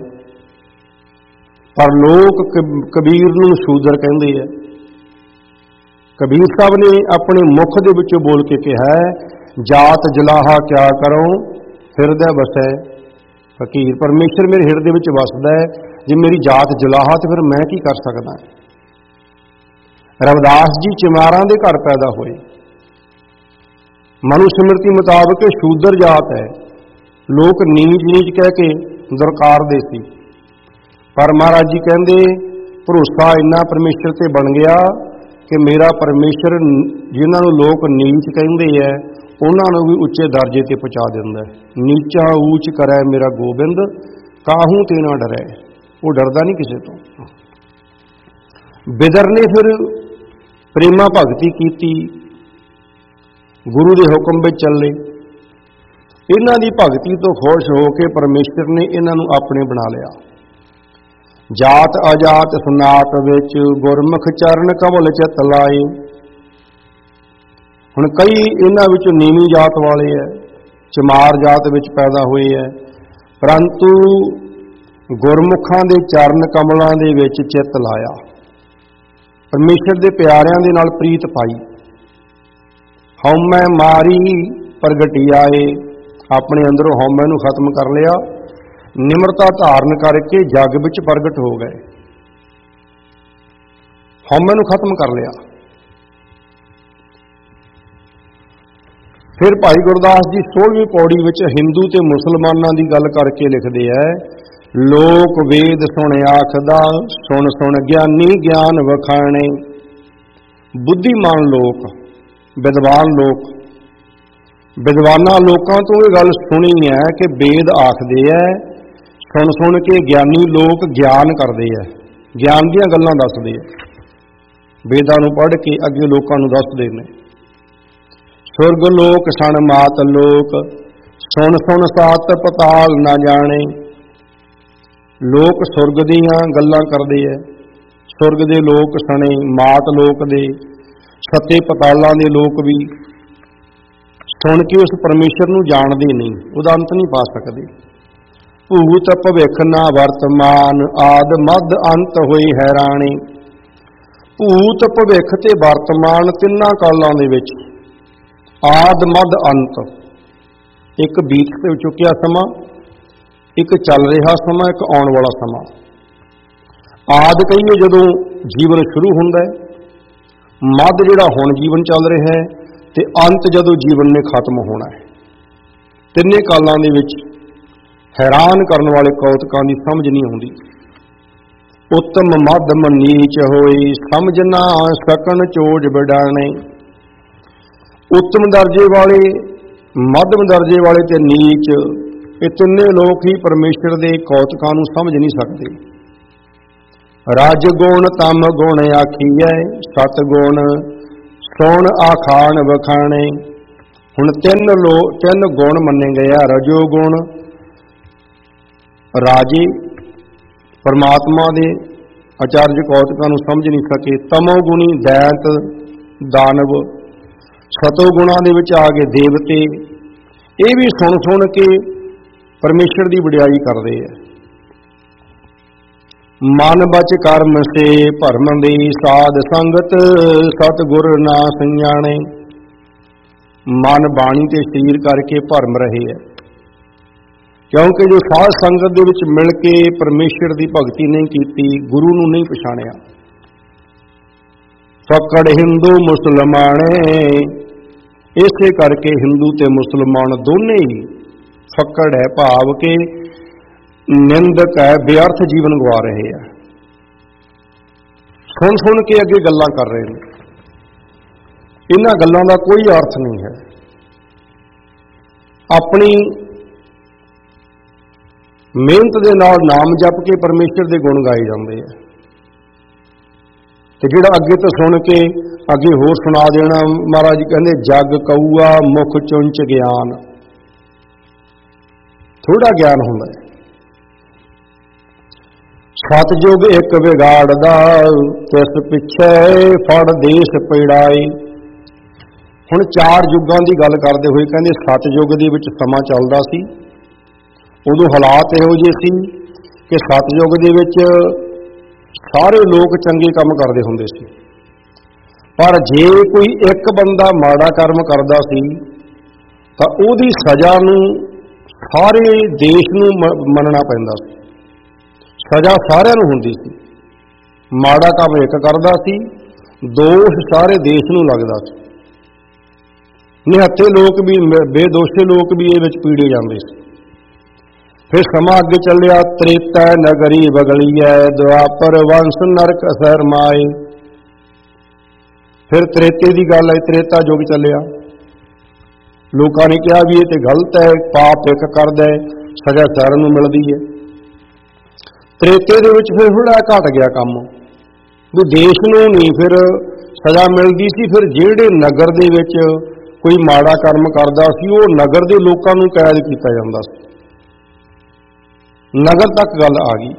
ਪਰ ਲੋਕ ਕਬੀਰ ਨੂੰ ਸ਼ੂਦਰ ਕਹਿੰਦੇ ਆ। ਕਬੀਰ ਸਾਹਿਬ ਨੇ ਆਪਣੇ ਮੁਖ ਦੇ ਵਿੱਚੋਂ ਬੋਲ ਕੇ ਕਿਹਾ, ਜਾਤ ਜਲਾਹਾ ਕਿਆ ਕਰੋ ਹਿਰਦੈ ਵਸੈ ਫਕੀਰ। ਪਰਮੇਸ਼ਰ ਮੇਰੇ ਹਿਰਦੇ ਵਿੱਚ ਵਸਦਾ ਹੈ, ਜੇ ਮੇਰੀ ਜਾਤ ਜਲਾਹਾ ਤੇ ਫਿਰ ਮੈਂ ਕੀ ਕਰ ਸਕਦਾ। ਰਵਿਦਾਸ ਜੀ ਚਮਾਰਾਂ ਦੇ ਘਰ ਪੈਦਾ ਹੋਏ। ਮਨੁ ਸਿਮਰਤੀ ਮੁਤਾਬਕ ਸ਼ੂਦਰ ਜਾਤ ਹੈ, ਲੋਕ ਨੀਚ ਨੀਚ ਕਹਿ ਕੇ ਦੁਰਕਾਰਦੇ ਸੀ, ਪਰ ਮਹਾਰਾਜ ਜੀ ਕਹਿੰਦੇ ਭਰੋਸਾ ਇੰਨਾ ਪਰਮੇਸ਼ਰ ਤੇ ਬਣ ਗਿਆ ਕਿ ਮੇਰਾ ਪਰਮੇਸ਼ਰ ਜਿਨ੍ਹਾਂ ਨੂੰ ਲੋਕ ਨੀਚ ਕਹਿੰਦੇ ਹੈ ਉਹਨਾਂ ਨੂੰ ਵੀ ਉੱਚੇ ਦਰਜੇ ਤੇ ਪਹੁੰਚਾ ਦਿੰਦਾ ਹੈ। ਨੀਚਾ ਊਚ ਕਰੈ ਮੇਰਾ ਗੋਬਿੰਦ ਕਾਹੂ ਤੇ ਨਾ ਡਰੈ। ਉਹ ਡਰਦਾ ਨਹੀਂ ਕਿਸੇ ਤੋਂ। ਬਿਦਰ ਨੇ ਫਿਰ ਪ੍ਰੇਮਾ ਭਗਤੀ ਕੀਤੀ, ਗੁਰੂ ਦੇ ਹੁਕਮ ਵਿੱਚ ਚੱਲੇ। ਇਹਨਾਂ ਦੀ ਭਗਤੀ ਤੋਂ ਖੁਸ਼ ਹੋ ਕੇ ਪਰਮੇਸ਼ਰ ਨੇ ਇਹਨਾਂ ਨੂੰ ਆਪਣੇ ਬਣਾ ਲਿਆ। ਜਾਤ ਅਜਾਤ ਸਨਾਤ ਵਿੱਚ ਗੁਰਮੁਖ ਚਰਨ ਕਮਲ ਚਿਤ ਲਾਏ। ਹੁਣ ਕਈ ਇਹਨਾਂ ਵਿੱਚੋਂ ਨੀਵੀਂ ਜਾਤ ਵਾਲੇ ਹੈ, ਚਮਾਰ ਜਾਤ ਵਿੱਚ ਪੈਦਾ ਹੋਏ ਹੈ, ਪਰੰਤੂ ਗੁਰਮੁਖਾਂ ਦੇ ਚਰਨ ਕਮਲਾਂ ਦੇ ਵਿੱਚ ਚਿੱਤ ਲਾਇਆ, ਪਰਮੇਸ਼ਰ ਦੇ ਪਿਆਰਿਆਂ ਦੇ ਨਾਲ ਪ੍ਰੀਤ ਪਾਈ। ਹਉਮੈ ਮਾਰੀ ਪ੍ਰਗਟੀ ਆਏ। ਆਪਣੇ ਅੰਦਰੋਂ ਹਉਮੈ ਨੂੰ ਖਤਮ ਕਰ ਲਿਆ, ਨਿਮਰਤਾ ਧਾਰਨ ਕਰਕੇ ਜੱਗ ਵਿੱਚ ਪ੍ਰਗਟ ਹੋ ਗਏ। ਹਉਮੈ ਨੂੰ ਖਤਮ ਕਰ ਲਿਆ। ਫਿਰ ਭਾਈ ਗੁਰਦਾਸ ਜੀ 16ਵੀਂ ਪੌੜੀ ਵਿੱਚ ਹਿੰਦੂ ਤੇ ਮੁਸਲਮਾਨਾਂ ਦੀ ਗੱਲ ਕਰਕੇ ਲਿਖਦੇ ਹੈ, ਲੋਕ ਵੇਦ ਸੁਣ ਆਖਦਾ ਸੁਣ ਸੁਣ ਗਿਆਨੀ ਗਿਆਨ ਵਖਾਣੇ। ਬੁੱਧੀਮਾਨ ਲੋਕ, ਵਿਦਵਾਨ ਲੋਕ, ਵਿਦਵਾਨਾਂ ਲੋਕਾਂ ਤੋਂ ਇਹ ਗੱਲ ਸੁਣੀ ਹੈ ਕਿ ਵੇਦ ਆਖਦੇ ਹੈ, ਸੁਣ ਸੁਣ ਕੇ ਗਿਆਨੀ ਲੋਕ ਗਿਆਨ ਕਰਦੇ ਹੈ, ਗਿਆਨ ਦੀਆਂ ਗੱਲਾਂ ਦੱਸਦੇ ਹੈ, ਵੇਦਾਂ ਨੂੰ ਪੜ੍ਹ ਕੇ ਅੱਗੇ ਲੋਕਾਂ ਨੂੰ ਦੱਸਦੇ ਨੇ। ਸੁਰਗ ਲੋਕ ਸਣ ਮਾਤ ਲੋਕ ਸੁਣ ਸੁਣ ਸਾਤ ਪਤਾਲ ਨਾ ਜਾਣੇ। ਲੋਕ ਸੁਰਗ ਦੀਆਂ ਗੱਲਾਂ ਕਰਦੇ ਹੈ, ਸੁਰਗ ਦੇ ਲੋਕ ਸਣੇ, ਮਾਤ ਲੋਕ ਦੇ, ਸੱਤੇ ਪਤਾਲਾਂ ਦੇ ਲੋਕ ਵੀ ਸੁਣ ਕੇ ਉਸ ਪਰਮੇਸ਼ਰ ਨੂੰ ਜਾਣਦੇ ਨਹੀਂ, ਉਹਦਾ ਅੰਤ ਨਹੀਂ ਪਾ ਸਕਦੇ। ਭੂਤ ਭਵਿੱਖ ਨਾ ਵਰਤਮਾਨ ਆਦ ਮੱਧ ਅੰਤ ਹੋਈ ਹੈਰਾਨੀ। ਭੂਤ ਭਵਿੱਖ ਤੇ ਵਰਤਮਾਨ ਤਿੰਨਾਂ ਕਾਲਾਂ ਦੇ ਵਿੱਚ ਆਦ ਮੱਧ ਅੰਤ, ਇੱਕ ਬੀਤ ਤੇ ਚੁੱਕਿਆ ਸਮਾਂ, ਇੱਕ ਚੱਲ ਰਿਹਾ ਸਮਾਂ, ਇੱਕ ਆਉਣ ਵਾਲਾ ਸਮਾਂ। ਆਦ ਕਹੀਏ ਜਦੋਂ ਜੀਵਨ ਸ਼ੁਰੂ ਹੁੰਦਾ ਹੈ, ਮੱਧ ਜਿਹੜਾ ਹੁਣ ਜੀਵਨ ਚੱਲ ਰਿਹਾ ਹੈ, ਤੇ ਅੰਤ ਜਦੋਂ ਜੀਵਨ ਨੇ ਖਤਮ ਹੋਣਾ ਹੈ। ਤਿੰਨੇ ਕਾਲਾਂ ਦੇ ਵਿੱਚ ਹੈਰਾਨ ਕਰਨ ਵਾਲੇ ਕੌਤਕਾਂ ਦੀ ਸਮਝ ਨਹੀਂ ਆਉਂਦੀ। ਉੱਤਮ ਮੱਧਮ ਨੀਚ ਹੋਈ ਸਮਝ ਨਾ ਸਕਣ ਚੋਜ ਵਿਡਾਣੇ। ਉੱਤਮ ਦਰਜੇ ਵਾਲੇ, ਮੱਧਮ ਦਰਜੇ ਵਾਲੇ ਤੇ ਨੀਚ, ਇਹ ਤਿੰਨੇ ਲੋਕ ਹੀ ਪਰਮੇਸ਼ਰ ਦੇ ਕੌਤਕਾਂ ਨੂੰ ਸਮਝ ਨਹੀਂ ਸਕਦੇ। ਰਜ ਗੁਣ ਤਮ ਗੁਣ ਆਖੀਐ ਸਤ ਗੁਣ ਸੁਣ ਆਖਾਣ ਵਖਾਣੇ। ਹੁਣ ਤਿੰਨ ਗੁਣ ਮੰਨੇ ਗਏ ਆ, ਰਜੋ ਗੁਣ ਰਾਜੇ ਪਰਮਾਤਮਾ ਦੇ ਆਚਾਰਜ ਕੌਤਕਾਂ ਨੂੰ ਸਮਝ ਨਹੀਂ ਸਕੇ, ਤਮੋ ਗੁਣੀ ਦੈਂਤ ਦਾਨਵ, ਸਤੋ ਗੁਣਾਂ ਦੇ ਵਿੱਚ ਆ ਗਏ ਦੇਵਤੇ। ਇਹ ਵੀ ਸੁਣ ਕੇ ਪਰਮੇਸ਼ਰ ਦੀ ਵਡਿਆਈ ਕਰਦੇ ਆ। ਮਨ ਬਚ ਕਰਮ ਸੇ ਭਰਮ ਦੀ, ਸਾਧ ਸੰਗਤ ਸਤਿਗੁਰ ਨਾ ਸੰਜਾਣੇ। ਮਨ ਬਾਣੀ ਤੇ ਸਰੀਰ ਕਰਕੇ ਭਰਮ ਰਹੇ ਆ, ਕਿਉਂਕਿ ਜੋ ਸਾਧ ਸੰਗਤ ਦੇ ਵਿੱਚ ਮਿਲ ਕੇ ਪਰਮੇਸ਼ਰ ਦੀ ਭਗਤੀ ਨਹੀਂ ਕੀਤੀ, ਗੁਰੂ ਨੂੰ ਨਹੀਂ ਪਛਾਣਿਆ। ਫੱਕੜ ਹਿੰਦੂ ਮੁਸਲਮਾਨੇ, ਇਸੇ ਕਰਕੇ ਹਿੰਦੂ ਤੇ ਮੁਸਲਮਾਨ ਦੋਨੇ ਹੀ ਫੱਕੜ ਹੈ, ਭਾਵ ਕਿ ਨਿੰਦਕ ਹੈ, ਬੇਅਰਥ ਜੀਵਨ ਗਵਾ ਰਹੇ ਆ। ਸੁਣ ਕੇ ਅੱਗੇ ਗੱਲਾਂ ਕਰ ਰਹੇ ਨੇ, ਇਹਨਾਂ ਗੱਲਾਂ ਦਾ ਕੋਈ ਅਰਥ ਨਹੀਂ ਹੈ। ਆਪਣੀ ਮਿਹਨਤ ਦੇ ਨਾਲ ਨਾਮ ਜਪ ਕੇ ਪਰਮੇਸ਼ਰ ਦੇ ਗੁਣ ਗਾਏ ਜਾਂਦੇ ਆ, ਤੇ ਜਿਹੜਾ ਅੱਗੇ ਤੋਂ ਸੁਣ ਕੇ ਅੱਗੇ ਹੋਰ ਸੁਣਾ ਦੇਣਾ। ਮਹਾਰਾਜ ਜੀ ਕਹਿੰਦੇ ਜਗ ਕਊਆ ਮੁਖ ਚੁੰਚ ਗਿਆਨ, ਥੋੜਾ ਗਿਆਨ ਹੁੰਦਾ ਹੈ। ਸਤਿਯੁਗ ਇੱਕ ਵਿਗਾੜਦਾ, ਤਿਸ ਪਿੱਛੇ ਫੜ ਦੇਸ਼ ਪੀੜਾਈ। ਹੁਣ 4 ਯੁੱਗਾਂ ਦੀ ਗੱਲ ਕਰਦੇ ਹੋਏ ਕਹਿੰਦੇ ਸਤਿਯੁਗ ਦੇ ਵਿੱਚ ਸਮਾਂ ਚੱਲਦਾ ਸੀ, ਉਦੋਂ ਹਾਲਾਤ ਇਹੋ ਜਿਹੇ ਸੀ ਕਿ ਸਤਿਯੁਗ ਦੇ ਵਿੱਚ ਸਾਰੇ ਲੋਕ ਚੰਗੇ ਕੰਮ ਕਰਦੇ ਹੁੰਦੇ ਸੀ, ਪਰ ਜੇ ਕੋਈ ਇੱਕ ਬੰਦਾ ਮਾੜਾ ਕਰਮ ਕਰਦਾ ਸੀ ਤਾਂ ਉਹਦੀ ਸਜ਼ਾ ਨੂੰ ਸਾਰੇ ਦੇਸ਼ ਨੂੰ ਮੰਨਣਾ ਪੈਂਦਾ ਸੀ। ਸਜ਼ਾ ਸਾਰਿਆਂ ਨੂੰ ਹੁੰਦੀ ਸੀ। ਮਾੜਾ ਕੰਮ ਇੱਕ ਕਰਦਾ ਸੀ, ਦੋਸ਼ ਸਾਰੇ ਦੇਸ਼ ਨੂੰ ਲੱਗਦਾ ਸੀ। ਨਿਹੱਥੇ ਲੋਕ ਵੀ, ਬੇਦੋਸ਼ੇ ਲੋਕ ਵੀ ਇਹ ਵਿੱਚ ਪੀੜੇ ਜਾਂਦੇ ਸੀ। ਫਿਰ ਸਮਾਂ ਅੱਗੇ ਚੱਲਿਆ, ਤ੍ਰੇਤਾ ਨਗਰੀ ਬਗਲੀਐ, ਦੁਆਪਰ ਵੰਸ਼ ਨਰਕ ਅਸਰ ਮਾਏ। ਫਿਰ ਤ੍ਰੇਤੇ ਦੀ ਗੱਲ ਹੈ, ਤ੍ਰੇਤਾ ਯੁੱਗ ਚੱਲਿਆ। ਲੋਕਾਂ ਨੇ ਕਿਹਾ ਵੀ ਇਹ ਤੇ ਗਲਤ ਹੈ, ਪਾਪ ਇੱਕ ਕਰਦਾ ਹੈ, ਸਜ਼ਾ ਸਾਰਿਆਂ ਨੂੰ ਮਿਲਦੀ ਹੈ। ਤ੍ਰੇਤੇ ਦੇ ਵਿੱਚ ਫਿਰ ਥੋੜਾ ਘਟ ਗਿਆ ਕੰਮ, ਵੀ ਦੇਸ਼ ਨੂੰ ਨਹੀਂ ਫਿਰ ਸਜ਼ਾ ਮਿਲਦੀ ਸੀ। ਫਿਰ ਜਿਹੜੇ ਨਗਰ ਦੇ ਵਿੱਚ ਕੋਈ ਮਾੜਾ ਕਰਮ ਕਰਦਾ ਸੀ, ਉਹ ਨਗਰ ਦੇ ਲੋਕਾਂ ਨੂੰ ਕੈਦ ਕੀਤਾ ਜਾਂਦਾ ਸੀ। ਨਗਰ ਤੱਕ ਗੱਲ ਆ ਗਈ।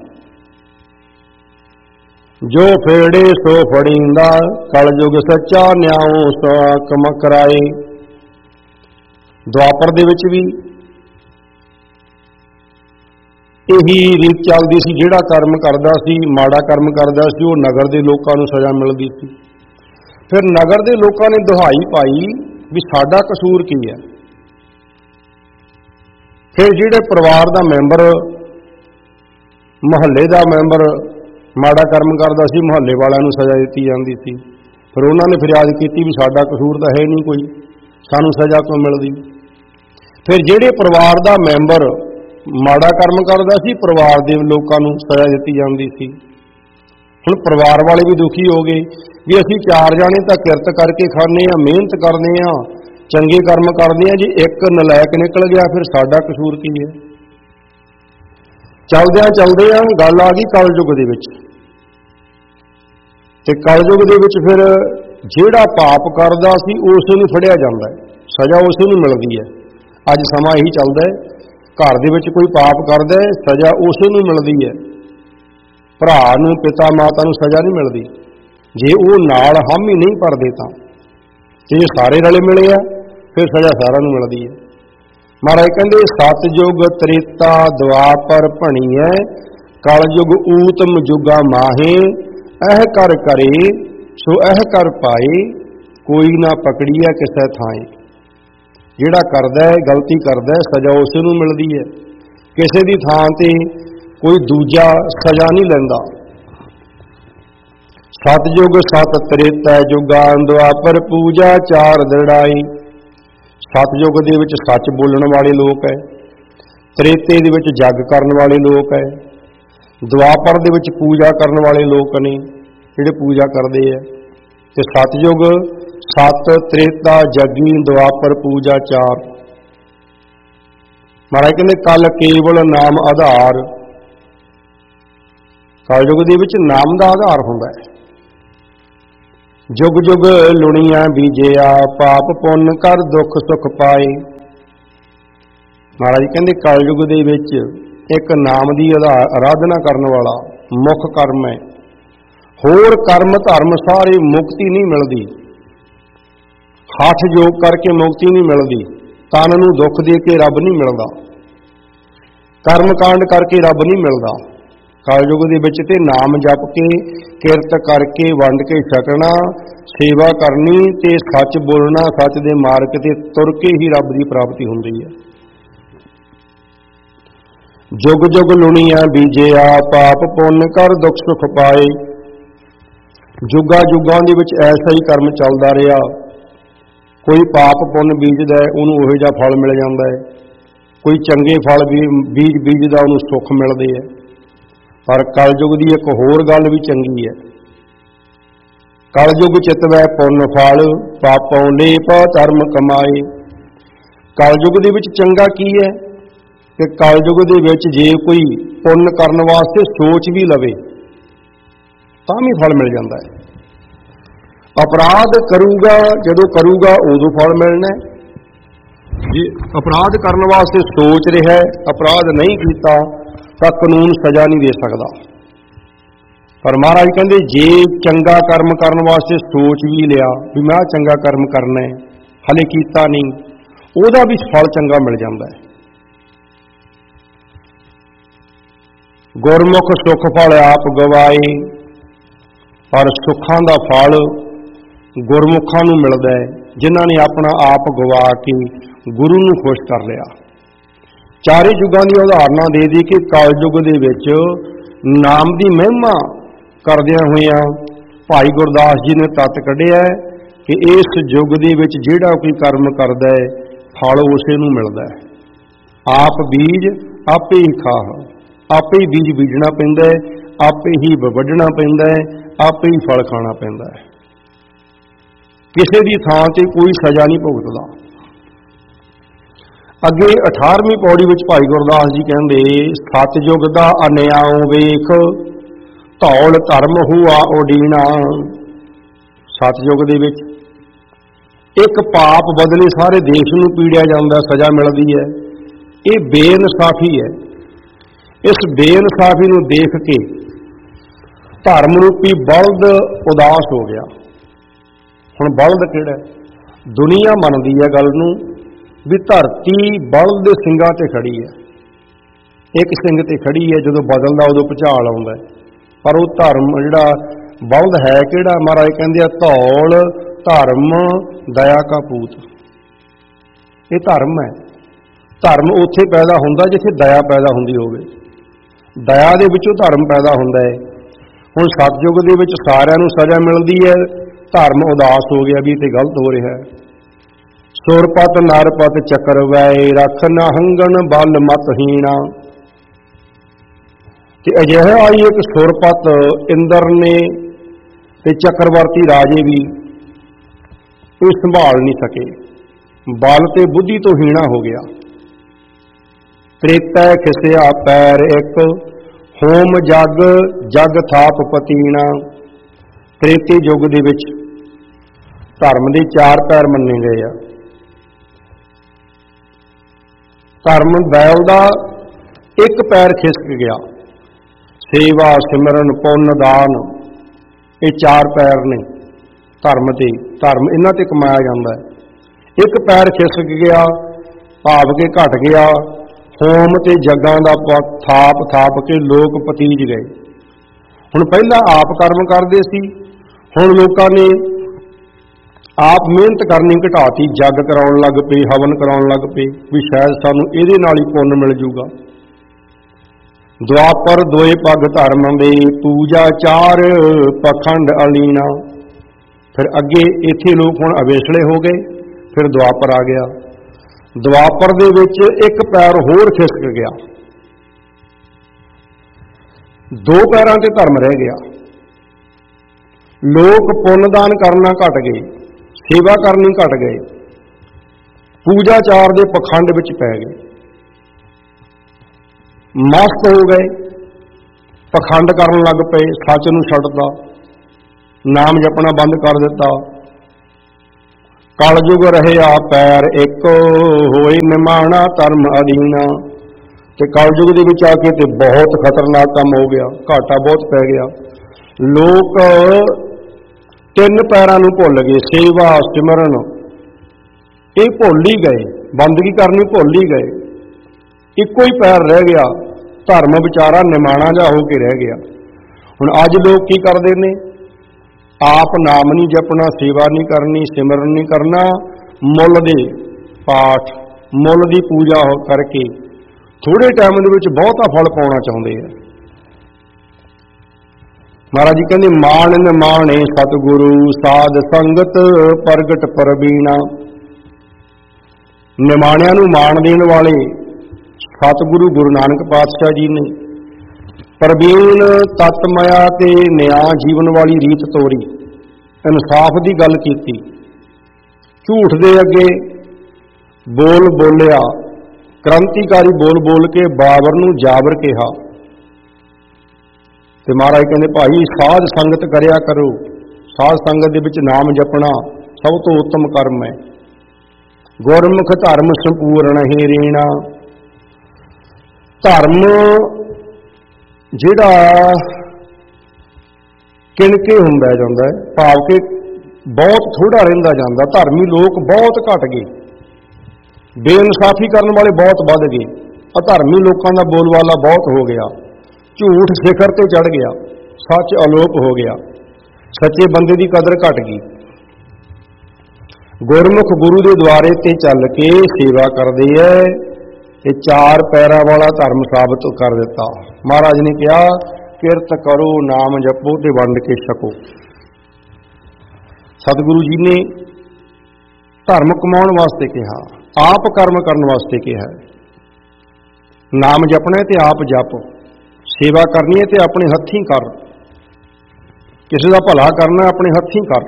ਜੋ ਫੇੜੇ ਸੋ ਫੜੀਂਦਾ, ਕਲਯੁਗ ਸੱਚਾ ਨਿਆਉ ਸੋ ਕਮ ਕਰਾਏ। ਦੁਆਪਰ ਦੇ ਵਿੱਚ ਵੀ ਇਹੀ ਰੀਤ ਚੱਲਦੀ ਸੀ, ਜਿਹੜਾ ਕਰਮ ਕਰਦਾ ਸੀ, ਮਾੜਾ ਕਰਮ ਕਰਦਾ ਸੀ, ਉਹ ਨਗਰ ਦੇ ਲੋਕਾਂ ਨੂੰ ਸਜ਼ਾ ਮਿਲਦੀ ਸੀ। ਫਿਰ ਨਗਰ ਦੇ ਲੋਕਾਂ ਨੇ ਦੁਹਾਈ ਪਾਈ ਵੀ ਸਾਡਾ ਕਸੂਰ ਕੀ ਹੈ। ਫਿਰ ਜਿਹੜੇ ਪਰਿਵਾਰ ਦਾ ਮੈਂਬਰ, ਮੁਹੱਲੇ ਦਾ ਮੈਂਬਰ ਮਾੜਾ ਕਰਮ ਕਰਦਾ ਸੀ, ਮੁਹੱਲੇ ਵਾਲਿਆਂ ਨੂੰ ਸਜ਼ਾ ਦਿੱਤੀ ਜਾਂਦੀ ਸੀ। ਫਿਰ ਉਹਨਾਂ ਨੇ ਫਰਿਆਦ ਕੀਤੀ ਵੀ ਸਾਡਾ ਕਸੂਰ ਤਾਂ ਹੈ ਨਹੀਂ ਕੋਈ, ਸਾਨੂੰ ਸਜ਼ਾ ਕਿਉਂ ਮਿਲਦੀ। ਫਿਰ ਜਿਹੜੇ ਪਰਿਵਾਰ ਦਾ ਮੈਂਬਰ ਮਾੜਾ ਕਰਮ ਕਰਦਾ ਸੀ, ਪਰਿਵਾਰ ਦੇ ਲੋਕਾਂ ਨੂੰ ਸਜ਼ਾ ਦਿੱਤੀ ਜਾਂਦੀ ਸੀ। ਹੁਣ ਪਰਿਵਾਰ ਵਾਲੇ ਵੀ ਦੁਖੀ ਹੋ ਗਏ ਵੀ ਅਸੀਂ 4 ਜਾਣੇ ਤਾਂ ਕਿਰਤ ਕਰਕੇ ਖਾਂਦੇ ਹਾਂ, ਮਿਹਨਤ ਕਰਦੇ ਹਾਂ, ਚੰਗੇ ਕਰਮ ਕਰਦੇ ਹਾਂ, ਜੇ ਇੱਕ ਨਲਾਇਕ ਨਿਕਲ ਗਿਆ ਫਿਰ ਸਾਡਾ ਕਸੂਰ ਕੀ ਹੈ। ਚਲਦਿਆਂ ਗੱਲ ਆ ਗਈ ਕਲਯੁਗ ਦੇ ਵਿੱਚ, ਤੇ ਕਲਯੁਗ ਦੇ ਵਿੱਚ ਫਿਰ ਜਿਹੜਾ ਪਾਪ ਕਰਦਾ ਸੀ ਉਸ ਨੂੰ ਫੜਿਆ ਜਾਂਦਾ ਹੈ, ਸਜ਼ਾ ਉਸ ਨੂੰ ਮਿਲਦੀ ਹੈ। ਅੱਜ ਸਮਾਂ ਇਹੀ ਚੱਲਦਾ ਹੈ, ਘਰ ਦੇ ਵਿੱਚ ਕੋਈ ਪਾਪ ਕਰਦਾ ਹੈ, ਸਜ਼ਾ ਉਸ ਨੂੰ ਮਿਲਦੀ ਹੈ। ਭਰਾ ਨੂੰ, ਪਿਤਾ ਮਾਤਾ ਨੂੰ ਸਜ਼ਾ ਨਹੀਂ ਮਿਲਦੀ ਜੇ ਉਹ ਨਾਲ ਹਾਮੀ ਨਹੀਂ ਭਰਦੇ ਤਾਂ। ਤੇ ਜੇ ਸਾਰੇ ਰਲੇ ਮਿਲੇ ਆ ਫਿਰ ਸਜ਼ਾ ਸਾਰਿਆਂ ਨੂੰ ਮਿਲਦੀ ਹੈ। ਮਹਾਰਾਜ ਕਹਿੰਦੇ ਸਤਿਯੁਗ ਤ੍ਰੇਤਾ ਦੁਆਪਰ ਭਣੀਐ, ਕਲਯੁਗ ਊਤਮ ਜੁਗਾ ਮਾਹੇ। ਇਹ ਕਰ ਕਰੇ ਸੋ ਇਹ ਕਰ ਪਾਏ, ਕੋਈ ਨਾ ਪਕੜੀਐ ਕਿਸੇ ਥਾਏ। ਜਿਹੜਾ ਕਰਦਾ ਹੈ, ਗਲਤੀ ਕਰਦਾ ਹੈ, ਸਜ਼ਾ ਉਸੇ ਨੂੰ ਮਿਲਦੀ ਹੈ, ਕਿਸੇ ਦੀ ਥਾਂ ਤੇ ਕੋਈ ਦੂਜਾ ਸਜ਼ਾ ਨਹੀਂ ਲੈਂਦਾ। ਸਤਿਯੁਗ ਸਤ ਤ੍ਰੇਤਾ ਜੁਗਾ, ਦੁਆਪਰ ਪੂਜਾ 4 ਦੜਾਈ। ਸਤਿਯੁਗ ਦੇ ਵਿੱਚ ਸੱਚ ਬੋਲਣ ਵਾਲੇ ਲੋਕ ਹੈ, ਤ੍ਰੇਤੇ ਦੇ ਵਿੱਚ ਜੱਗ ਕਰਨ ਵਾਲੇ ਲੋਕ ਹੈ, ਦੁਆਪਰ ਦੇ ਵਿੱਚ ਪੂਜਾ ਕਰਨ ਵਾਲੇ ਲੋਕ ਨੇ ਜਿਹੜੇ ਪੂਜਾ ਕਰਦੇ ਆ। ਤੇ ਸਤਿਯੁਗ ਸਤ, ਤ੍ਰੇਤਾ, ਜੱਗੀ, ਦੁਆਪਰ, ਪੂਜਾ 4। ਮਹਾਰਾਜ ਕਹਿੰਦੇ ਕਲ ਕੇਵਲ ਨਾਮ ਆਧਾਰ। ਕਲਯੁਗ ਦੇ ਵਿੱਚ ਨਾਮ ਦਾ ਆਧਾਰ ਹੁੰਦਾ ਹੈ। जुग जुग लुणियां बीजिया पाप पुण्य कर दुख सुख पाए। महाराज कहते कलयुग दे विच एक नाम की आराधना करने वाला मुख कर्म है। होर कर्म धर्म सारे मुक्ति नहीं मिलती, हठ योग करके मुक्ति नहीं मिलती, तन नूं दुख दे के रब नहीं मिलता, कर्म कांड करके रब नहीं मिलता। कलयुग दे विच ते नाम जप के किरत करके वंड के छकना सेवा करनी ते सच बोलना, सच दे मार्ग ते तुर के ही रब की प्राप्ति हुंदी है। जुग जुग लुणियां बीजिया पाप पुण्य कर दुख सुख पाए। जुगा जुगां दे विच ऐसा ही कर्म चलदा रहा, कोई पाप पुण्य बीजदा उहनूं उहो जिहा फल मिल जांदा है, कोई चंगे फल बीज बीजदा उहनूं सुख मिलदे है। पर कलयुग की एक होर गल भी चंगी है। कलयुग चितवै पुण्य फल पापों लेप धर्म कमाए। कलयुग दे विच चंगा की है कि कलयुग दे विच जे कोई पुण्य करने वास्ते सोच भी लवे तां भी फल मिल जाता है। अपराध करूगा जदों करूगा उदों फल मिलना है। जे अपराध करने वास्ते सोच रहा है, अपराध नहीं किया तो कानून सजा नहीं दे सकता। पर महाराज कहते जे चंगा कर्म करने वास्ते सोच भी लिया भी मैं चंगा कर्म करना है, हले कीता नहीं, ਉਹਦਾ भी फल चंगा मिल जाता है। गुरमुख सुख फल आप गवाए, पर सुखां दा फल गुरमुखां नूं मिलदा है जिन्हां ने अपना आप गवा के गुरु नूं खुश कर लिया। चारे युगां दी उदाहरणां दे दी कि कलयुग दे विच नाम की महिमा करदियां होइयां भाई गुरदास जी ने तत्त कढिया कि इस युग दे विच जिहड़ा कोई कर्म करदा है फल उसे नूं मिलदा है। आप बीज आपे ही खाह, आपे ही बीज बीजना पैंदा है, आपे ही वढना पैंदा है, आपे ही फल खाना पैंदा है। किसी दी थां ते कोई सजा नहीं भुगतदा। अगे 18वीं पौड़ी विच भाई गुरदास जी कहंदे सतयुग दा अन्याओ वेख धौल धर्म हुआ उडीना। सतयुग दे विच एक पाप बदले सारे देश नूं पीड़िया जांदा, सजा मिलदी है। ये बेइनसाफी है। इस बेइनसाफी नूं देख के धर्म रूपी बलद उदास हो गया। हुण बलद किहड़ा है? दुनिया मनदी है गल नूं भी धरती बलद दे ਸਿੰਘਾਂ ते खड़ी है, एक ਸਿੰਘ ते खड़ी है, जदों बदलदा उदों भुचाल आउंदा है। पर वो धर्म जिहड़ा बलद है किहड़ा? महाराज कहंदे आ धौल धर्म दया का पूत। ये धर्म है। धर्म उत्थे पैदा हुंदा जिथे दया पैदा हुंदी होवे, दया दे विचों धर्म पैदा हुंदा है। हुण सतयुग दे विच सारिआं नूं सज़ा मिलदी है, धर्म उदास हो गया भी ते गलत हो रहा है। सुरपत नरपत चक्र वै रख नहंगन बल मतहीना। ते अजिहा आई एक सुरपत इंद्र ने ते चक्रवर्ती राजे भी कोई संभाल नहीं सके, बल ते बुद्धि तो हीना हो गया। त्रेता खिसिया पैर एक होम जग जग थाप पतीना। त्रेते युग दे विच धर्म दे 4 पैर मन्ने गए आ। धर्म बैल का एक पैर खिसक गया। सेवा सिमरन पुण्य दान ये 4 पैर ने धर्म ते, धर्म इन्हां ते कमाया जाता है। एक पैर खिसक गया, भाव के घट गया। होम ते जगां दा थाप थाप के लोक पतीज गए। हुण पहला आप कर्म करते सी, हुण लोकां ने आप मेहनत करनी घटाती, जग कराउण लग पे, हवन कराउण लग पे भी शायद सानू इहदे नाल ही पुण्य मिल जूगा। द्वापर दोए पग धर्म दे पूजा 4 पखंड अलीना। फिर अगे इत्थे लोग हुण अवेसले हो गए, फिर द्वापर आ गया। द्वापर दे विच एक पैर होर खिसक गया, 2 पैरां ते धर्म रह गया। लोग पुण्यदान करना घट गए, सेवा करनी घट गए, पूजा चार दे पखंड विच पै गए, मस्त हो गए, पखंड करन लग पे, सच नूं छड्डदा। ਨਾਮ ਜਪਣਾ ਬੰਦ ਕਰ ਦਿੱਤਾ। ਕਲਯੁਗ ਰਹਿਆ ਪੈਰ ਇੱਕ, ਹੋਏ ਨਿਮਾਣਾ ਧਰਮ ਅਧੀਨਾ। ਤੇ ਕਲਯੁਗ ਦੇ ਵਿੱਚ ਆ ਕੇ ਤੇ ਬਹੁਤ ਖਤਰਨਾਕ ਕੰਮ ਹੋ ਗਿਆ, ਘਾਟਾ ਬਹੁਤ ਪੈ ਗਿਆ। ਲੋਕ ਤਿੰਨ ਪੈਰਾਂ ਨੂੰ ਭੁੱਲ ਗਏ, ਸੇਵਾ ਸਿਮਰਨ ਇਹ ਭੁੱਲ ਹੀ ਗਏ, ਬੰਦਗੀ ਕਰਨੀ ਭੁੱਲ ਹੀ ਗਏ। ਇੱਕੋ ਹੀ ਪੈਰ ਰਹਿ ਗਿਆ, ਧਰਮ ਵਿਚਾਰਾ ਨਿਮਾਣਾ ਜਿਹਾ ਹੋ ਕੇ ਰਹਿ ਗਿਆ। ਹੁਣ ਅੱਜ ਲੋਕ ਕੀ ਕਰਦੇ ਨੇ, ਆਪ ਨਾਮ ਨਹੀਂ ਜਪਣਾ, ਸੇਵਾ ਨਹੀਂ ਕਰਨੀ, ਸਿਮਰਨ ਨਹੀਂ ਕਰਨਾ, ਮੁੱਲ ਦੇ ਪਾਠ, ਮੁੱਲ ਦੀ ਪੂਜਾ ਕਰਕੇ ਥੋੜੇ ਟਾਈਮ ਦੇ ਵਿੱਚ ਬਹੁਤਾ ਫਲ ਪਾਉਣਾ ਚਾਹੁੰਦੇ ਆ। ਮਹਾਰਾਜ ਜੀ ਕਹਿੰਦੇ ਮਾਣ ਨਿਮਾਣੇ ਸਤਿਗੁਰੂ, ਸਾਧ ਸੰਗਤ ਪ੍ਰਗਟ ਪ੍ਰਬੀਣਾ। ਨਿਮਾਣਿਆਂ ਨੂੰ ਮਾਣ ਦੇਣ ਵਾਲੇ ਸਤਿਗੁਰੂ ਗੁਰੂ ਨਾਨਕ ਪਾਤਸ਼ਾਹ ਜੀ ਨੇ ਪ੍ਰਬੀਣ ਤਤ ਮਾਇਆ ਤੇ ਨਿਆਂ ਜੀਵਨ ਵਾਲੀ ਰੀਤ ਤੋਰੀ, ਇਨਸਾਫ ਦੀ ਗੱਲ ਕੀਤੀ। ਝੂਠ ਦੇ ਅੱਗੇ ਬੋਲ ਬੋਲਿਆ, ਕ੍ਰਾਂਤੀਕਾਰੀ ਬੋਲ ਕੇ ਬਾਬਰ ਨੂੰ ਜਾਬਰ ਕਿਹਾ। ਤੇ ਮਹਾਰਾਜ ਕਹਿੰਦੇ ਭਾਈ ਸਾਧ ਸੰਗਤ ਕਰਿਆ ਕਰੋ, ਸਾਧ ਸੰਗਤ ਦੇ ਵਿੱਚ ਨਾਮ ਜਪਣਾ ਸਭ ਤੋਂ ਉੱਤਮ ਕਰਮ ਹੈ। ਗੁਰਮੁਖ ਧਰਮ ਸੰਪੂਰਨ ਹੀ ਰੇਣਾ। ਧਰਮ ਜਿਹੜਾ ਕਿਣਕੇ ਹੁੰਦਾ ਜਾਂਦਾ ਹੈ, ਭਾਵ ਕਿ ਬਹੁਤ ਥੋੜਾ ਰਹਿੰਦਾ ਜਾਂਦਾ। ਧਰਮੀ ਲੋਕ ਬਹੁਤ ਘਟ ਗਏ, ਬੇਇਨਸਾਫੀ ਕਰਨ ਵਾਲੇ ਬਹੁਤ ਵੱਧ ਗਏ, ਅਧਰਮੀ ਲੋਕਾਂ ਦਾ ਬੋਲਬਾਲਾ ਬਹੁਤ ਹੋ ਗਿਆ, ਝੂਠ ਸਿਖਰ ਤੇ ਚੜ ਗਿਆ, ਸੱਚ ਅਲੋਪ ਹੋ ਗਿਆ, ਸੱਚੇ ਬੰਦੇ ਦੀ ਕਦਰ ਘਟ ਗਈ। ਗੁਰਮੁਖ ਗੁਰੂ ਦੇ ਦੁਆਰੇ ਤੇ ਚੱਲ ਕੇ ਸੇਵਾ ਕਰਦੇ ਐ, ਇਹ ਚਾਰ ਪੈਰਾਂ ਵਾਲਾ ਧਰਮ ਸਾਬਤ ਕਰ ਦਿੱਤਾ। ਮਹਾਰਾਜ ਨੇ ਕਿਹਾ ਕਿਰਤ ਕਰੋ, ਨਾਮ ਜਪੋ ਤੇ ਵੰਡ ਕੇ ਛਕੋ। ਸਤਿਗੁਰੂ ਜੀ ਨੇ ਧਰਮ ਕਮਾਉਣ ਵਾਸਤੇ ਕਿਹਾ, ਆਪ ਕਰਮ ਕਰਨ ਵਾਸਤੇ ਕਿਹਾ। ਨਾਮ ਜਪਣਾ ਤੇ ਆਪ ਜਪ, ਸੇਵਾ ਕਰਨੀ ਹੈ ਤੇ ਆਪਣੇ ਹੱਥੀਂ ਕਰ, ਕਿਸੇ ਦਾ ਭਲਾ ਕਰਨਾ ਆਪਣੇ ਹੱਥੀਂ ਕਰ।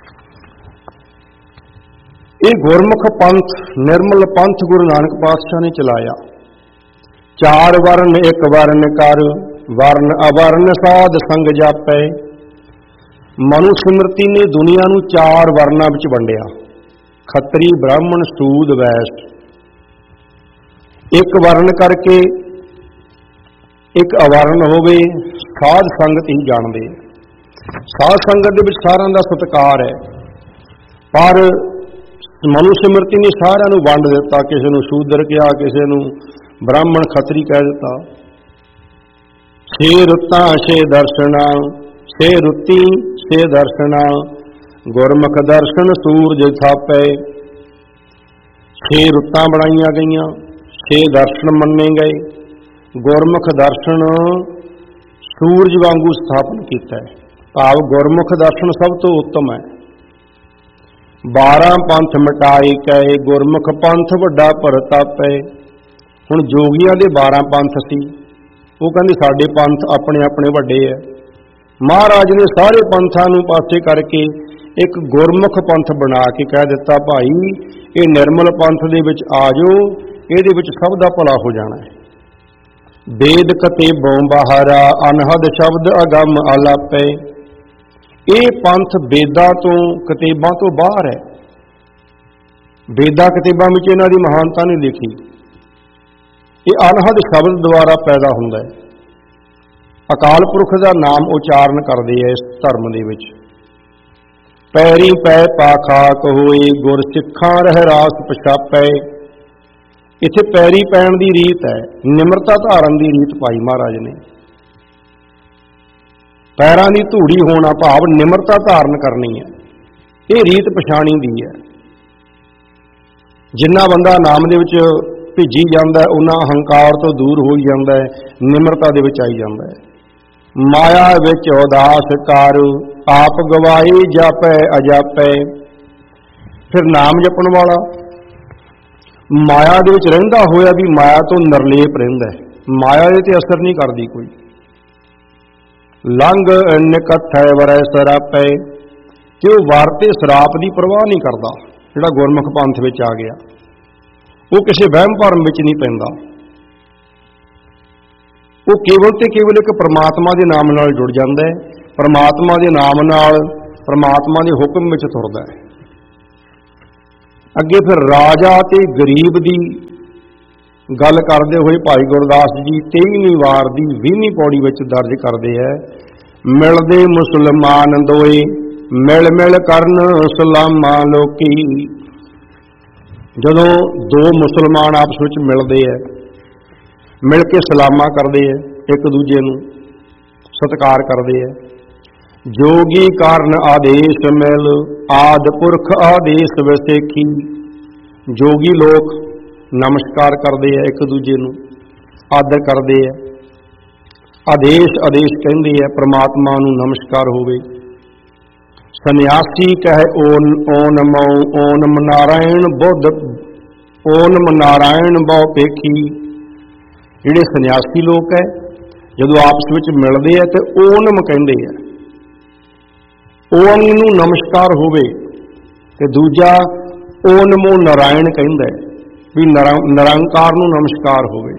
ਇਹ ਗੁਰਮੁਖ ਪੰਥ, ਨਿਰਮਲ ਪੰਥ ਗੁਰੂ ਨਾਨਕ ਪਾਤਸ਼ਾਹ ਨੇ ਚਲਾਇਆ। ਚਾਰ ਵਰਨ ਇੱਕ ਵਰਨ ਕਰ, ਵਰਨ ਅਵਰਨ ਸਾਧ ਸੰਗ ਜਾਪੈ। ਮਨੁ ਸਿਮਰਤੀ ਨੇ ਦੁਨੀਆ ਨੂੰ ਚਾਰ ਵਰਨਾਂ ਵਿੱਚ ਵੰਡਿਆ, ਖੱਤਰੀ ਬ੍ਰਾਹਮਣ ਸੂਦ ਵੈਸ਼। ਇੱਕ ਵਰਨ ਕਰਕੇ ਇੱਕ ਅਵਰਨ ਹੋਵੇ, ਸਾਧ ਸੰਗਤ ਹੀ ਜਾਣਦੇ। ਸਾਧ ਸੰਗਤ ਦੇ ਵਿੱਚ ਸਾਰਿਆਂ ਦਾ ਸਤਿਕਾਰ ਹੈ, ਪਰ ਮਨੁ ਸਿਮਰਤੀ ਨੇ ਸਾਰਿਆਂ ਨੂੰ ਵੰਡ ਦਿੱਤਾ। ਕਿਸੇ ਨੂੰ ਸ਼ੂਦਰ ਕਿਹਾ, ਕਿਸੇ ਨੂੰ ਬ੍ਰਾਹਮਣ ਖੱਤਰੀ ਕਹਿ ਦਿੱਤਾ। ਛੇ ਰੁੱਤਾਂ ਛੇ ਦਰਸ਼ਨਾ, ਛੇ ਰੁੱਤੀ ਛੇ ਦਰਸ਼ਨਾ, ਗੁਰਮੁਖ ਦਰਸ਼ਨ ਸੂਰਜ ਥਾਪੈ। ਛੇ ਰੁੱਤਾਂ ਬਣਾਈਆਂ ਗਈਆਂ, ਛੇ ਦਰਸ਼ਨ ਮੰਨੇ ਗਏ। ਗੁਰਮੁਖ ਦਰਸ਼ਨ ਸੂਰਜ ਵਾਂਗੂ ਸਥਾਪਨ ਕੀਤਾ ਹੈ, ਭਾਵ ਗੁਰਮੁਖ ਦਰਸ਼ਨ ਸਭ ਤੋਂ ਉੱਤਮ ਹੈ। 12 ਪੰਥ ਮਿਟਾਈ ਕਹੇ, ਗੁਰਮੁਖ ਪੰਥ ਵੱਡਾ ਪ੍ਰਤਾਪੈ। ਹੁਣ ਜੋਗੀਆਂ ਦੇ 12 ਪੰਥ ਸੀ, ਉਹ ਕਹਿੰਦੇ ਸਾਡੇ ਪੰਥ ਆਪਣੇ ਆਪਣੇ ਵੱਡੇ ਹੈ। ਮਹਾਰਾਜ ਨੇ ਸਾਰੇ ਪੰਥਾਂ ਨੂੰ ਪਾਸੇ ਕਰਕੇ ਇੱਕ ਗੁਰਮੁਖ ਪੰਥ ਬਣਾ ਕੇ ਕਹਿ ਦਿੱਤਾ, ਭਾਈ ਇਹ ਨਿਰਮਲ ਪੰਥ ਦੇ ਵਿੱਚ ਆ ਜਾਓ, ਇਹਦੇ ਵਿੱਚ ਸਭ ਦਾ ਭਲਾ ਹੋ ਜਾਣਾ ਹੈ। ਵੇਦ ਕਤੇਬੋਂ ਬਾਹਰਾ, ਅਨਹਦ ਸ਼ਬਦ ਅਗੰਮ ਆਲਾਪੈ। ਇਹ ਪੰਥ ਵੇਦਾਂ ਤੋਂ ਕਤੇਬਾਂ ਤੋਂ ਬਾਹਰ ਹੈ। ਵੇਦਾਂ ਕਤੇਬਾਂ ਵਿੱਚ ਇਹਨਾਂ ਦੀ ਮਹਾਨਤਾ ਨਹੀਂ ਲਿਖੀ। ਇਹ ਅਨਹਦ ਸ਼ਬਦ ਦੁਆਰਾ ਪੈਦਾ ਹੁੰਦਾ ਹੈ। ਅਕਾਲ ਪੁਰਖ ਦਾ ਨਾਮ ਉਚਾਰਨ ਕਰਦੇ ਹੈ ਇਸ ਧਰਮ ਦੇ ਵਿੱਚ। ਪੈਰੀ ਪੈ ਪਾਖਾਕ ਹੋਏ, ਗੁਰ ਸਿੱਖਾਂ ਰਹਿ ਰਾਸ ਪਛਾਪੈ। ਇੱਥੇ ਪੈਰੀ ਪੈਣ ਦੀ ਰੀਤ ਹੈ, ਨਿਮਰਤਾ ਧਾਰਨ ਦੀ ਰੀਤ ਪਾਈ ਮਹਾਰਾਜ ਨੇ। ਪੈਰਾਂ ਦੀ ਧੂੜੀ ਹੋਣਾ ਭਾਵ ਨਿਮਰਤਾ ਧਾਰਨ ਕਰਨੀ ਹੈ, ਇਹ ਰੀਤ ਪਛਾਣੀ ਦੀ ਹੈ। ਜਿੰਨਾ ਬੰਦਾ ਨਾਮ ਦੇ ਵਿੱਚ ਭਿੱਜੀ ਜਾਂਦਾ, ਉਹਨਾਂ ਹੰਕਾਰ ਤੋਂ ਦੂਰ ਹੋਈ ਜਾਂਦਾ ਹੈ, ਨਿਮਰਤਾ ਦੇ ਵਿੱਚ ਆਈ ਜਾਂਦਾ ਹੈ। ਮਾਇਆ ਵਿੱਚ ਉਦਾਸ ਕਰ, ਆਪ ਗਵਾਈ ਜਾਪੈ ਅਜਾਪੈ। ਫਿਰ ਨਾਮ ਜਪਣ ਵਾਲਾ ਮਾਇਆ ਦੇ ਵਿੱਚ ਰਹਿੰਦਾ ਹੋਇਆ ਵੀ ਮਾਇਆ ਤੋਂ ਨਿਰਲੇਪ ਰਹਿੰਦਾ ਹੈ, ਮਾਇਆ ਦੇ ਤੇ ਅਸਰ ਨਹੀਂ ਕਰਦੀ ਕੋਈ। ਲੰਘ ਨਿਕਥੈ ਵਰੈ ਸਰਾਪੈ, ਕਿ ਉਹ ਵਰ ਤੇ ਸਰਾਪ ਦੀ ਪਰਵਾਹ ਨਹੀਂ ਕਰਦਾ। ਜਿਹੜਾ ਗੁਰਮੁਖ ਪੰਥ ਵਿੱਚ ਆ ਗਿਆ, ਉਹ ਕਿਸੇ ਵਹਿਮ ਭਰਮ ਵਿੱਚ ਨਹੀਂ ਪੈਂਦਾ। ਉਹ ਕੇਵਲ ਤੇ ਕੇਵਲ ਇੱਕ ਪਰਮਾਤਮਾ ਦੇ ਨਾਮ ਨਾਲ ਜੁੜ ਜਾਂਦਾ ਹੈ। ਪਰਮਾਤਮਾ ਦੇ ਨਾਮ ਨਾਲ परमात्मा के हुक्म में तुरदा है। अगे फिर राजा ते गरीब की गल करते हुए भाई गुरदास जी 23वीं वार की 20वीं पौड़ी में दर्ज करते हैं, मिलदे मुसलमान दोए मिल मिल करन सलामा लोकी। जदों दो मुसलमान आपस में मिलते हैं, मिल के सलामा करते हैं, एक दूजे नूं सत्कार करते हैं। जोगी कारण आदेश मिल आदि पुरख आदेश वसेखी। जोगी लोग नमस्कार करते हैं, एक दूजे नूं आदर करते हैं। आदेश आदेश कहते हैं परमात्मा नूं नमस्कार होवे। सन्यासी कहे ओनम ओनम नारायण बुद्ध ओनम नारायण बहु पेखी। जिहड़े सन्यासी लोग है जदों आपस में मिलते हैं तो ओनम कहते हैं, ओम नूं नमस्कार होवे। ते दूजा ओनमो नारायण कहंदा है भी निरंकार नूं नमस्कार होवे।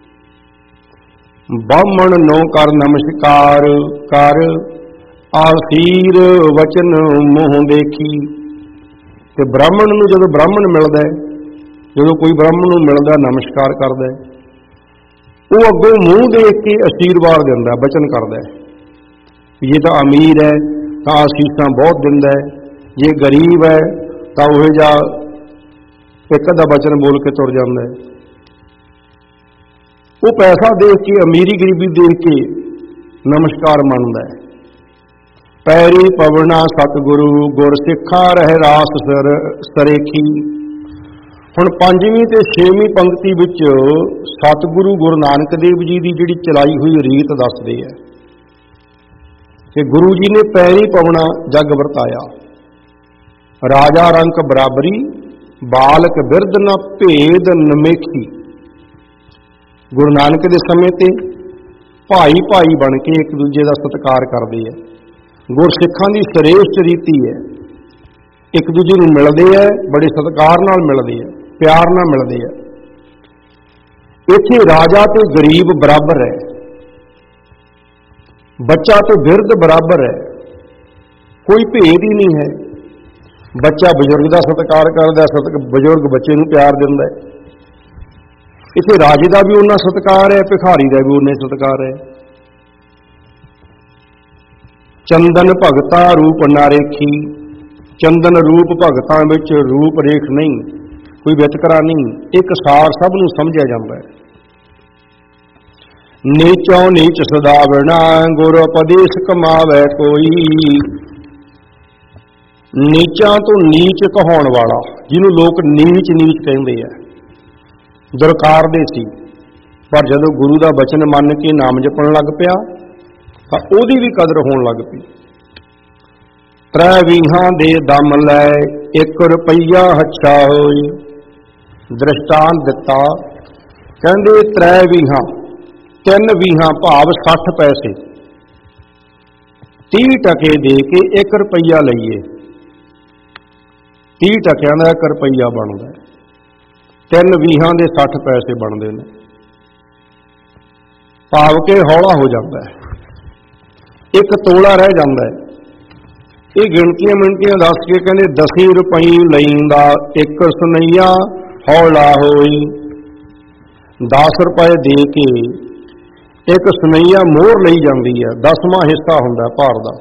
बामण नो कर नमस्कार कर आसीर वचन मोह देखी। ते ब्राह्मण नूं जदों ब्राह्मण मिलदा है, जदों कोई ब्राह्मण नूं मिलदा नमस्कार करदा है, वो अगों मूँह देख के आशीर्वाद दिंदा वचन करदा है। जे तां अमीर है तां आसीसां बहुत दिंदा है, जे गरीब है तां उहे जा एक अद्धा वचन बोल के तुर जांदा है। वो पैसा देख के अमीरी गरीबी देख के नमस्कार मानदा है। पैरी पवना सतगुरु गुर सिखा रह रास सरेखी। हुण 5वीं ते 6वीं पंक्ति विच सतगुरु गुरु नानक देव जी की जिहड़ी चलाई हुई रीत दसदे है कि गुरु जी ने पैरी पवना जग वरताया। राजा रंक बराबरी बालक बिरद न भेद नमेखी। गुरु नानक के समय ते भाई भाई बन के एक दूजे का सत्कार करते हैं। गुरसिखां की श्रेष्ठ रीति है, एक दूजे नूं मिलते हैं, बड़े सत्कार नाल मिलते हैं, प्यार नाल मिलते हैं। इत्थे राजा तो गरीब बराबर है, बच्चा तो बिरध बराबर है, कोई भेद ही नहीं है। बच्चा बजुर्ग का सत्कार करता है, बजुर्ग बच्चे नूं प्यार दिंदा है। इत्थे राजे का भी उन्ना सत्कार है, भिखारी का भी उन्ना सत्कार है। चंदन भगता रूप ना रेखी। चंदन रूप भगतां विच रूप रेख नहीं, कोई वितकरा नहीं, एक सार सब नूं समझिया जांदा है। नीचों नीच सदावना गुर उपदेश कमावै कोई। नीचां तो नीच कहाउण वाला, जिन्हों लोग नीच नीच कहते हैं, दुरकारदे सी, पर जदों गुरु का बचन मन के नाम जपण लग पिया तां ओहदी भी कदर होण लग पई। 3 ਵੀਹਾਂ दे दम लै 1 रुपया हच्छा होई। दृष्टांत दिता, कहंदे 3 ਵੀਹਾਂ 3 ਵੀਹਾਂ भाव 60 पैसे 30 टके दे के 1 रुपया लईए, 30 टकियां दा 1 रुपया बनदा है। 3 ਵੀਹਾਂ दे 60 पैसे बनते हैं। भाव के हौला हो जाता है, एक तोला रह जाता है। ये गिणतियां मिणतियां दस के कहते 10 रुपये लईंदा 1 सुनैया हौला होई। 10 रुपए दे के एक सुनैया मोहर लई जाती है, 10वां हिस्सा हुंदा भार दा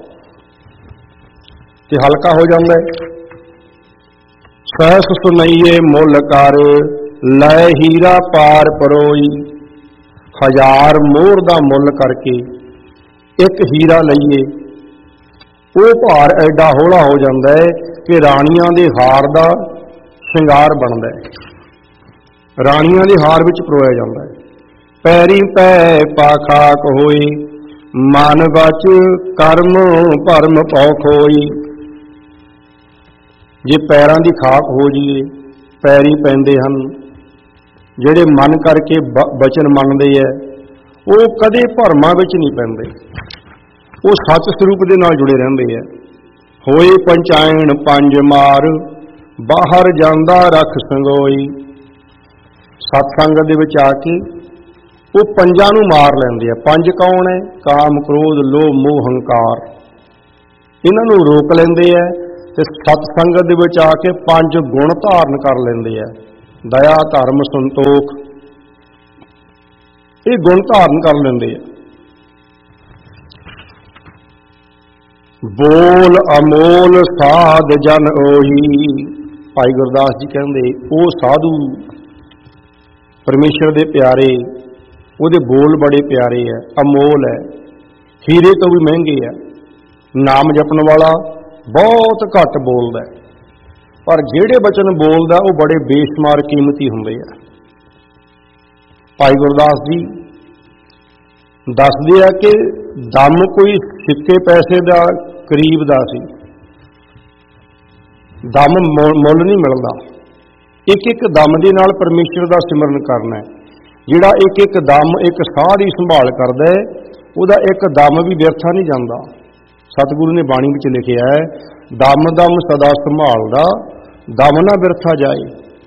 ते हल्का हो जाता है। सहस सुनैये मुल कर लै हीरा पार परोई। 1000 मोहर दा मुल करके एक हीरा लईए, वो भार एडा हौला हो जाता है कि राणियां दे हार दा श्रृंगार बनता है, राणियां दे हार विच परोया जाता है। पैरी पै पाखाक होए मन बच कर्म भरम पौ खोई। जे पैरां दी खाक हो जाइए, पैरी पैंदे हन जिहड़े मन करके बचन मनदे है, वो कदे भरमां विच नहीं पैंदे, वो सच स्वरूप दे नाल जुड़े रहंदे है। होए पंचायन 5 मार बाहर जांदा रख संगोई। सत्संग दे विच आके वो 5 नूं मार लैंदे आ। 5 कौन है? काम क्रोध लोभ मोह हंकार। ਇਹਨਾਂ ਨੂੰ ਰੋਕ ਲੈਂਦੇ ਆ ਤੇ ਸਤ ਸੰਗਤ ਦੇ ਵਿੱਚ ਆ ਕੇ 5 ਗੁਣ ਧਾਰਨ ਕਰ ਲੈਂਦੇ ਆ। ਦਇਆ, ਧਰਮ, ਸੰਤੋਖ, ਇਹ ਗੁਣ ਧਾਰਨ ਕਰ ਲੈਂਦੇ ਆ। ਬੋਲ ਅਮੋਲ ਸਾਧ ਜਨ ਉਹੀ, ਭਾਈ ਗੁਰਦਾਸ ਜੀ ਕਹਿੰਦੇ ਉਹ ਸਾਧੂ ਪਰਮੇਸ਼ਰ ਦੇ ਪਿਆਰੇ, ਉਹਦੇ ਬੋਲ ਬੜੇ ਪਿਆਰੇ ਆ, ਅਮੋਲ ਹੈ, ਹੀਰੇ ਤੋਂ ਵੀ ਮਹਿੰਗੇ ਆ। ਨਾਮ ਜਪਣ ਵਾਲਾ ਬਹੁਤ ਘੱਟ ਬੋਲਦਾ, ਪਰ ਜਿਹੜੇ ਬਚਨ ਬੋਲਦਾ ਉਹ ਬੜੇ ਬੇਸ਼ੁਮਾਰ ਕੀਮਤੀ ਹੁੰਦੇ ਆ। ਭਾਈ ਗੁਰਦਾਸ ਜੀ ਦੱਸਦੇ ਆ ਕਿ ਦਮ ਕੋਈ ਸਿੱਕੇ ਪੈਸੇ ਦਾ ਕਰੀਬ ਦਾ ਸੀ, ਦਮ ਮੁੱਲ ਨਹੀਂ ਮਿਲਦਾ। ਇੱਕ ਇੱਕ ਦਮ ਦੇ ਨਾਲ ਪਰਮੇਸ਼ਰ ਦਾ ਸਿਮਰਨ ਕਰਨਾ ਹੈ। ਜਿਹੜਾ ਇੱਕ ਇੱਕ ਦਮ ਇੱਕ ਸਾਹ ਦੀ ਸੰਭਾਲ ਕਰਦਾ ਹੈ, ਉਹਦਾ ਇੱਕ ਦਮ ਵੀ ਵਿਅਰਥਾ ਨਹੀਂ ਜਾਂਦਾ। ਸਤਿਗੁਰੂ ਨੇ ਬਾਣੀ ਵਿੱਚ ਲਿਖਿਆ ਹੈ, ਦਮ ਦਮ ਸਦਾ ਸੰਭਾਲਦਾ, ਦਮ ਨਾ ਬਿਰਥਾ ਜਾਏ।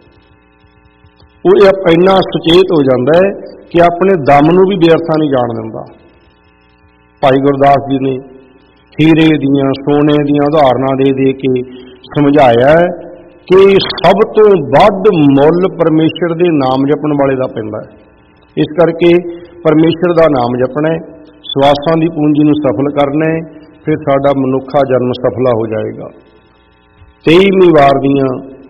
ਉਹ ਇੰਨਾ ਸੁਚੇਤ ਹੋ ਜਾਂਦਾ ਹੈ ਕਿ ਆਪਣੇ ਦਮ ਨੂੰ ਵੀ ਵਿਅਰਥਾ ਨਹੀਂ ਜਾਣ ਦਿੰਦਾ। ਭਾਈ ਗੁਰਦਾਸ ਜੀ ਨੇ ਹੀਰੇ ਦੀਆਂ, ਸੋਨੇ ਦੀਆਂ ਉਦਾਹਰਨਾਂ ਦੇ ਦੇ ਕੇ ਸਮਝਾਇਆ ਕਿ ਸਭ ਤੋਂ ਵੱਧ ਮੁੱਲ ਪਰਮੇਸ਼ਰ ਦੇ ਨਾਮ ਜਪਣ ਵਾਲੇ ਦਾ ਪੈਂਦਾ ਹੈ। ਇਸ ਕਰਕੇ ਪਰਮੇਸ਼ਰ ਦਾ ਨਾਮ ਜਪਣਾ, ਸਵਾਸਾਂ ਦੀ ਪੂੰਜੀ ਨੂੰ ਸਫਲ ਕਰਨਾ, ਫਿਰ ਸਾਡਾ ਮਨੁੱਖਾ ਜਨਮ ਸਫਲਾ ਹੋ ਜਾਏਗਾ। 23ਵੀਂ ਵਾਰ ਦੀਆਂ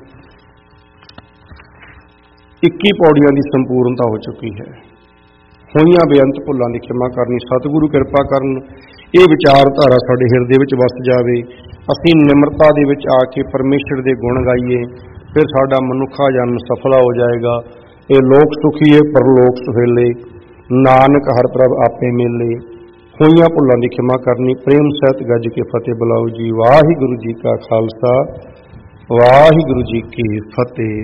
21 ਪੌੜੀਆਂ ਦੀ ਸੰਪੂਰਨਤਾ ਹੋ ਚੁੱਕੀ ਹੈ। ਹੋਈਆਂ ਬੇਅੰਤ ਭੁੱਲਾਂ ਦੀ ਖਿਮਾ ਕਰਨੀ, ਸਤਿਗੁਰੂ ਕਿਰਪਾ ਕਰਨ ਇਹ ਵਿਚਾਰਧਾਰਾ ਸਾਡੇ ਹਿਰਦੇ ਵਿੱਚ ਵਸ ਜਾਵੇ। ਅਸੀਂ ਨਿਮਰਤਾ ਦੇ ਵਿੱਚ ਆ ਕੇ ਪਰਮੇਸ਼ਰ ਦੇ ਗੁਣ ਗਾਈਏ, ਫਿਰ ਸਾਡਾ ਮਨੁੱਖਾ ਜਨਮ ਸਫਲਾ ਹੋ ਜਾਏਗਾ। ਇਹ ਲੋਕ ਸੁਖੀਏ ਪਰਲੋਕ ਸੁਹੇਲੇ, ਨਾਨਕ ਹਰ ਪ੍ਰਭ ਆਪੇ ਮੇਲੇ। ਹੋਈਆਂ ਭੁੱਲਾਂ ਦੀ ਖਿਮਾ ਕਰਨੀ, ਪ੍ਰੇਮ ਸਹਿਤ ਗੱਜ ਕੇ ਫਤਿਹ ਬੁਲਾਓ ਜੀ। ਵਾਹਿਗੁਰੂ ਜੀ ਕਾ ਖਾਲਸਾ, ਵਾਹਿਗੁਰੂ ਜੀ ਕੀ ਫਤਿਹ।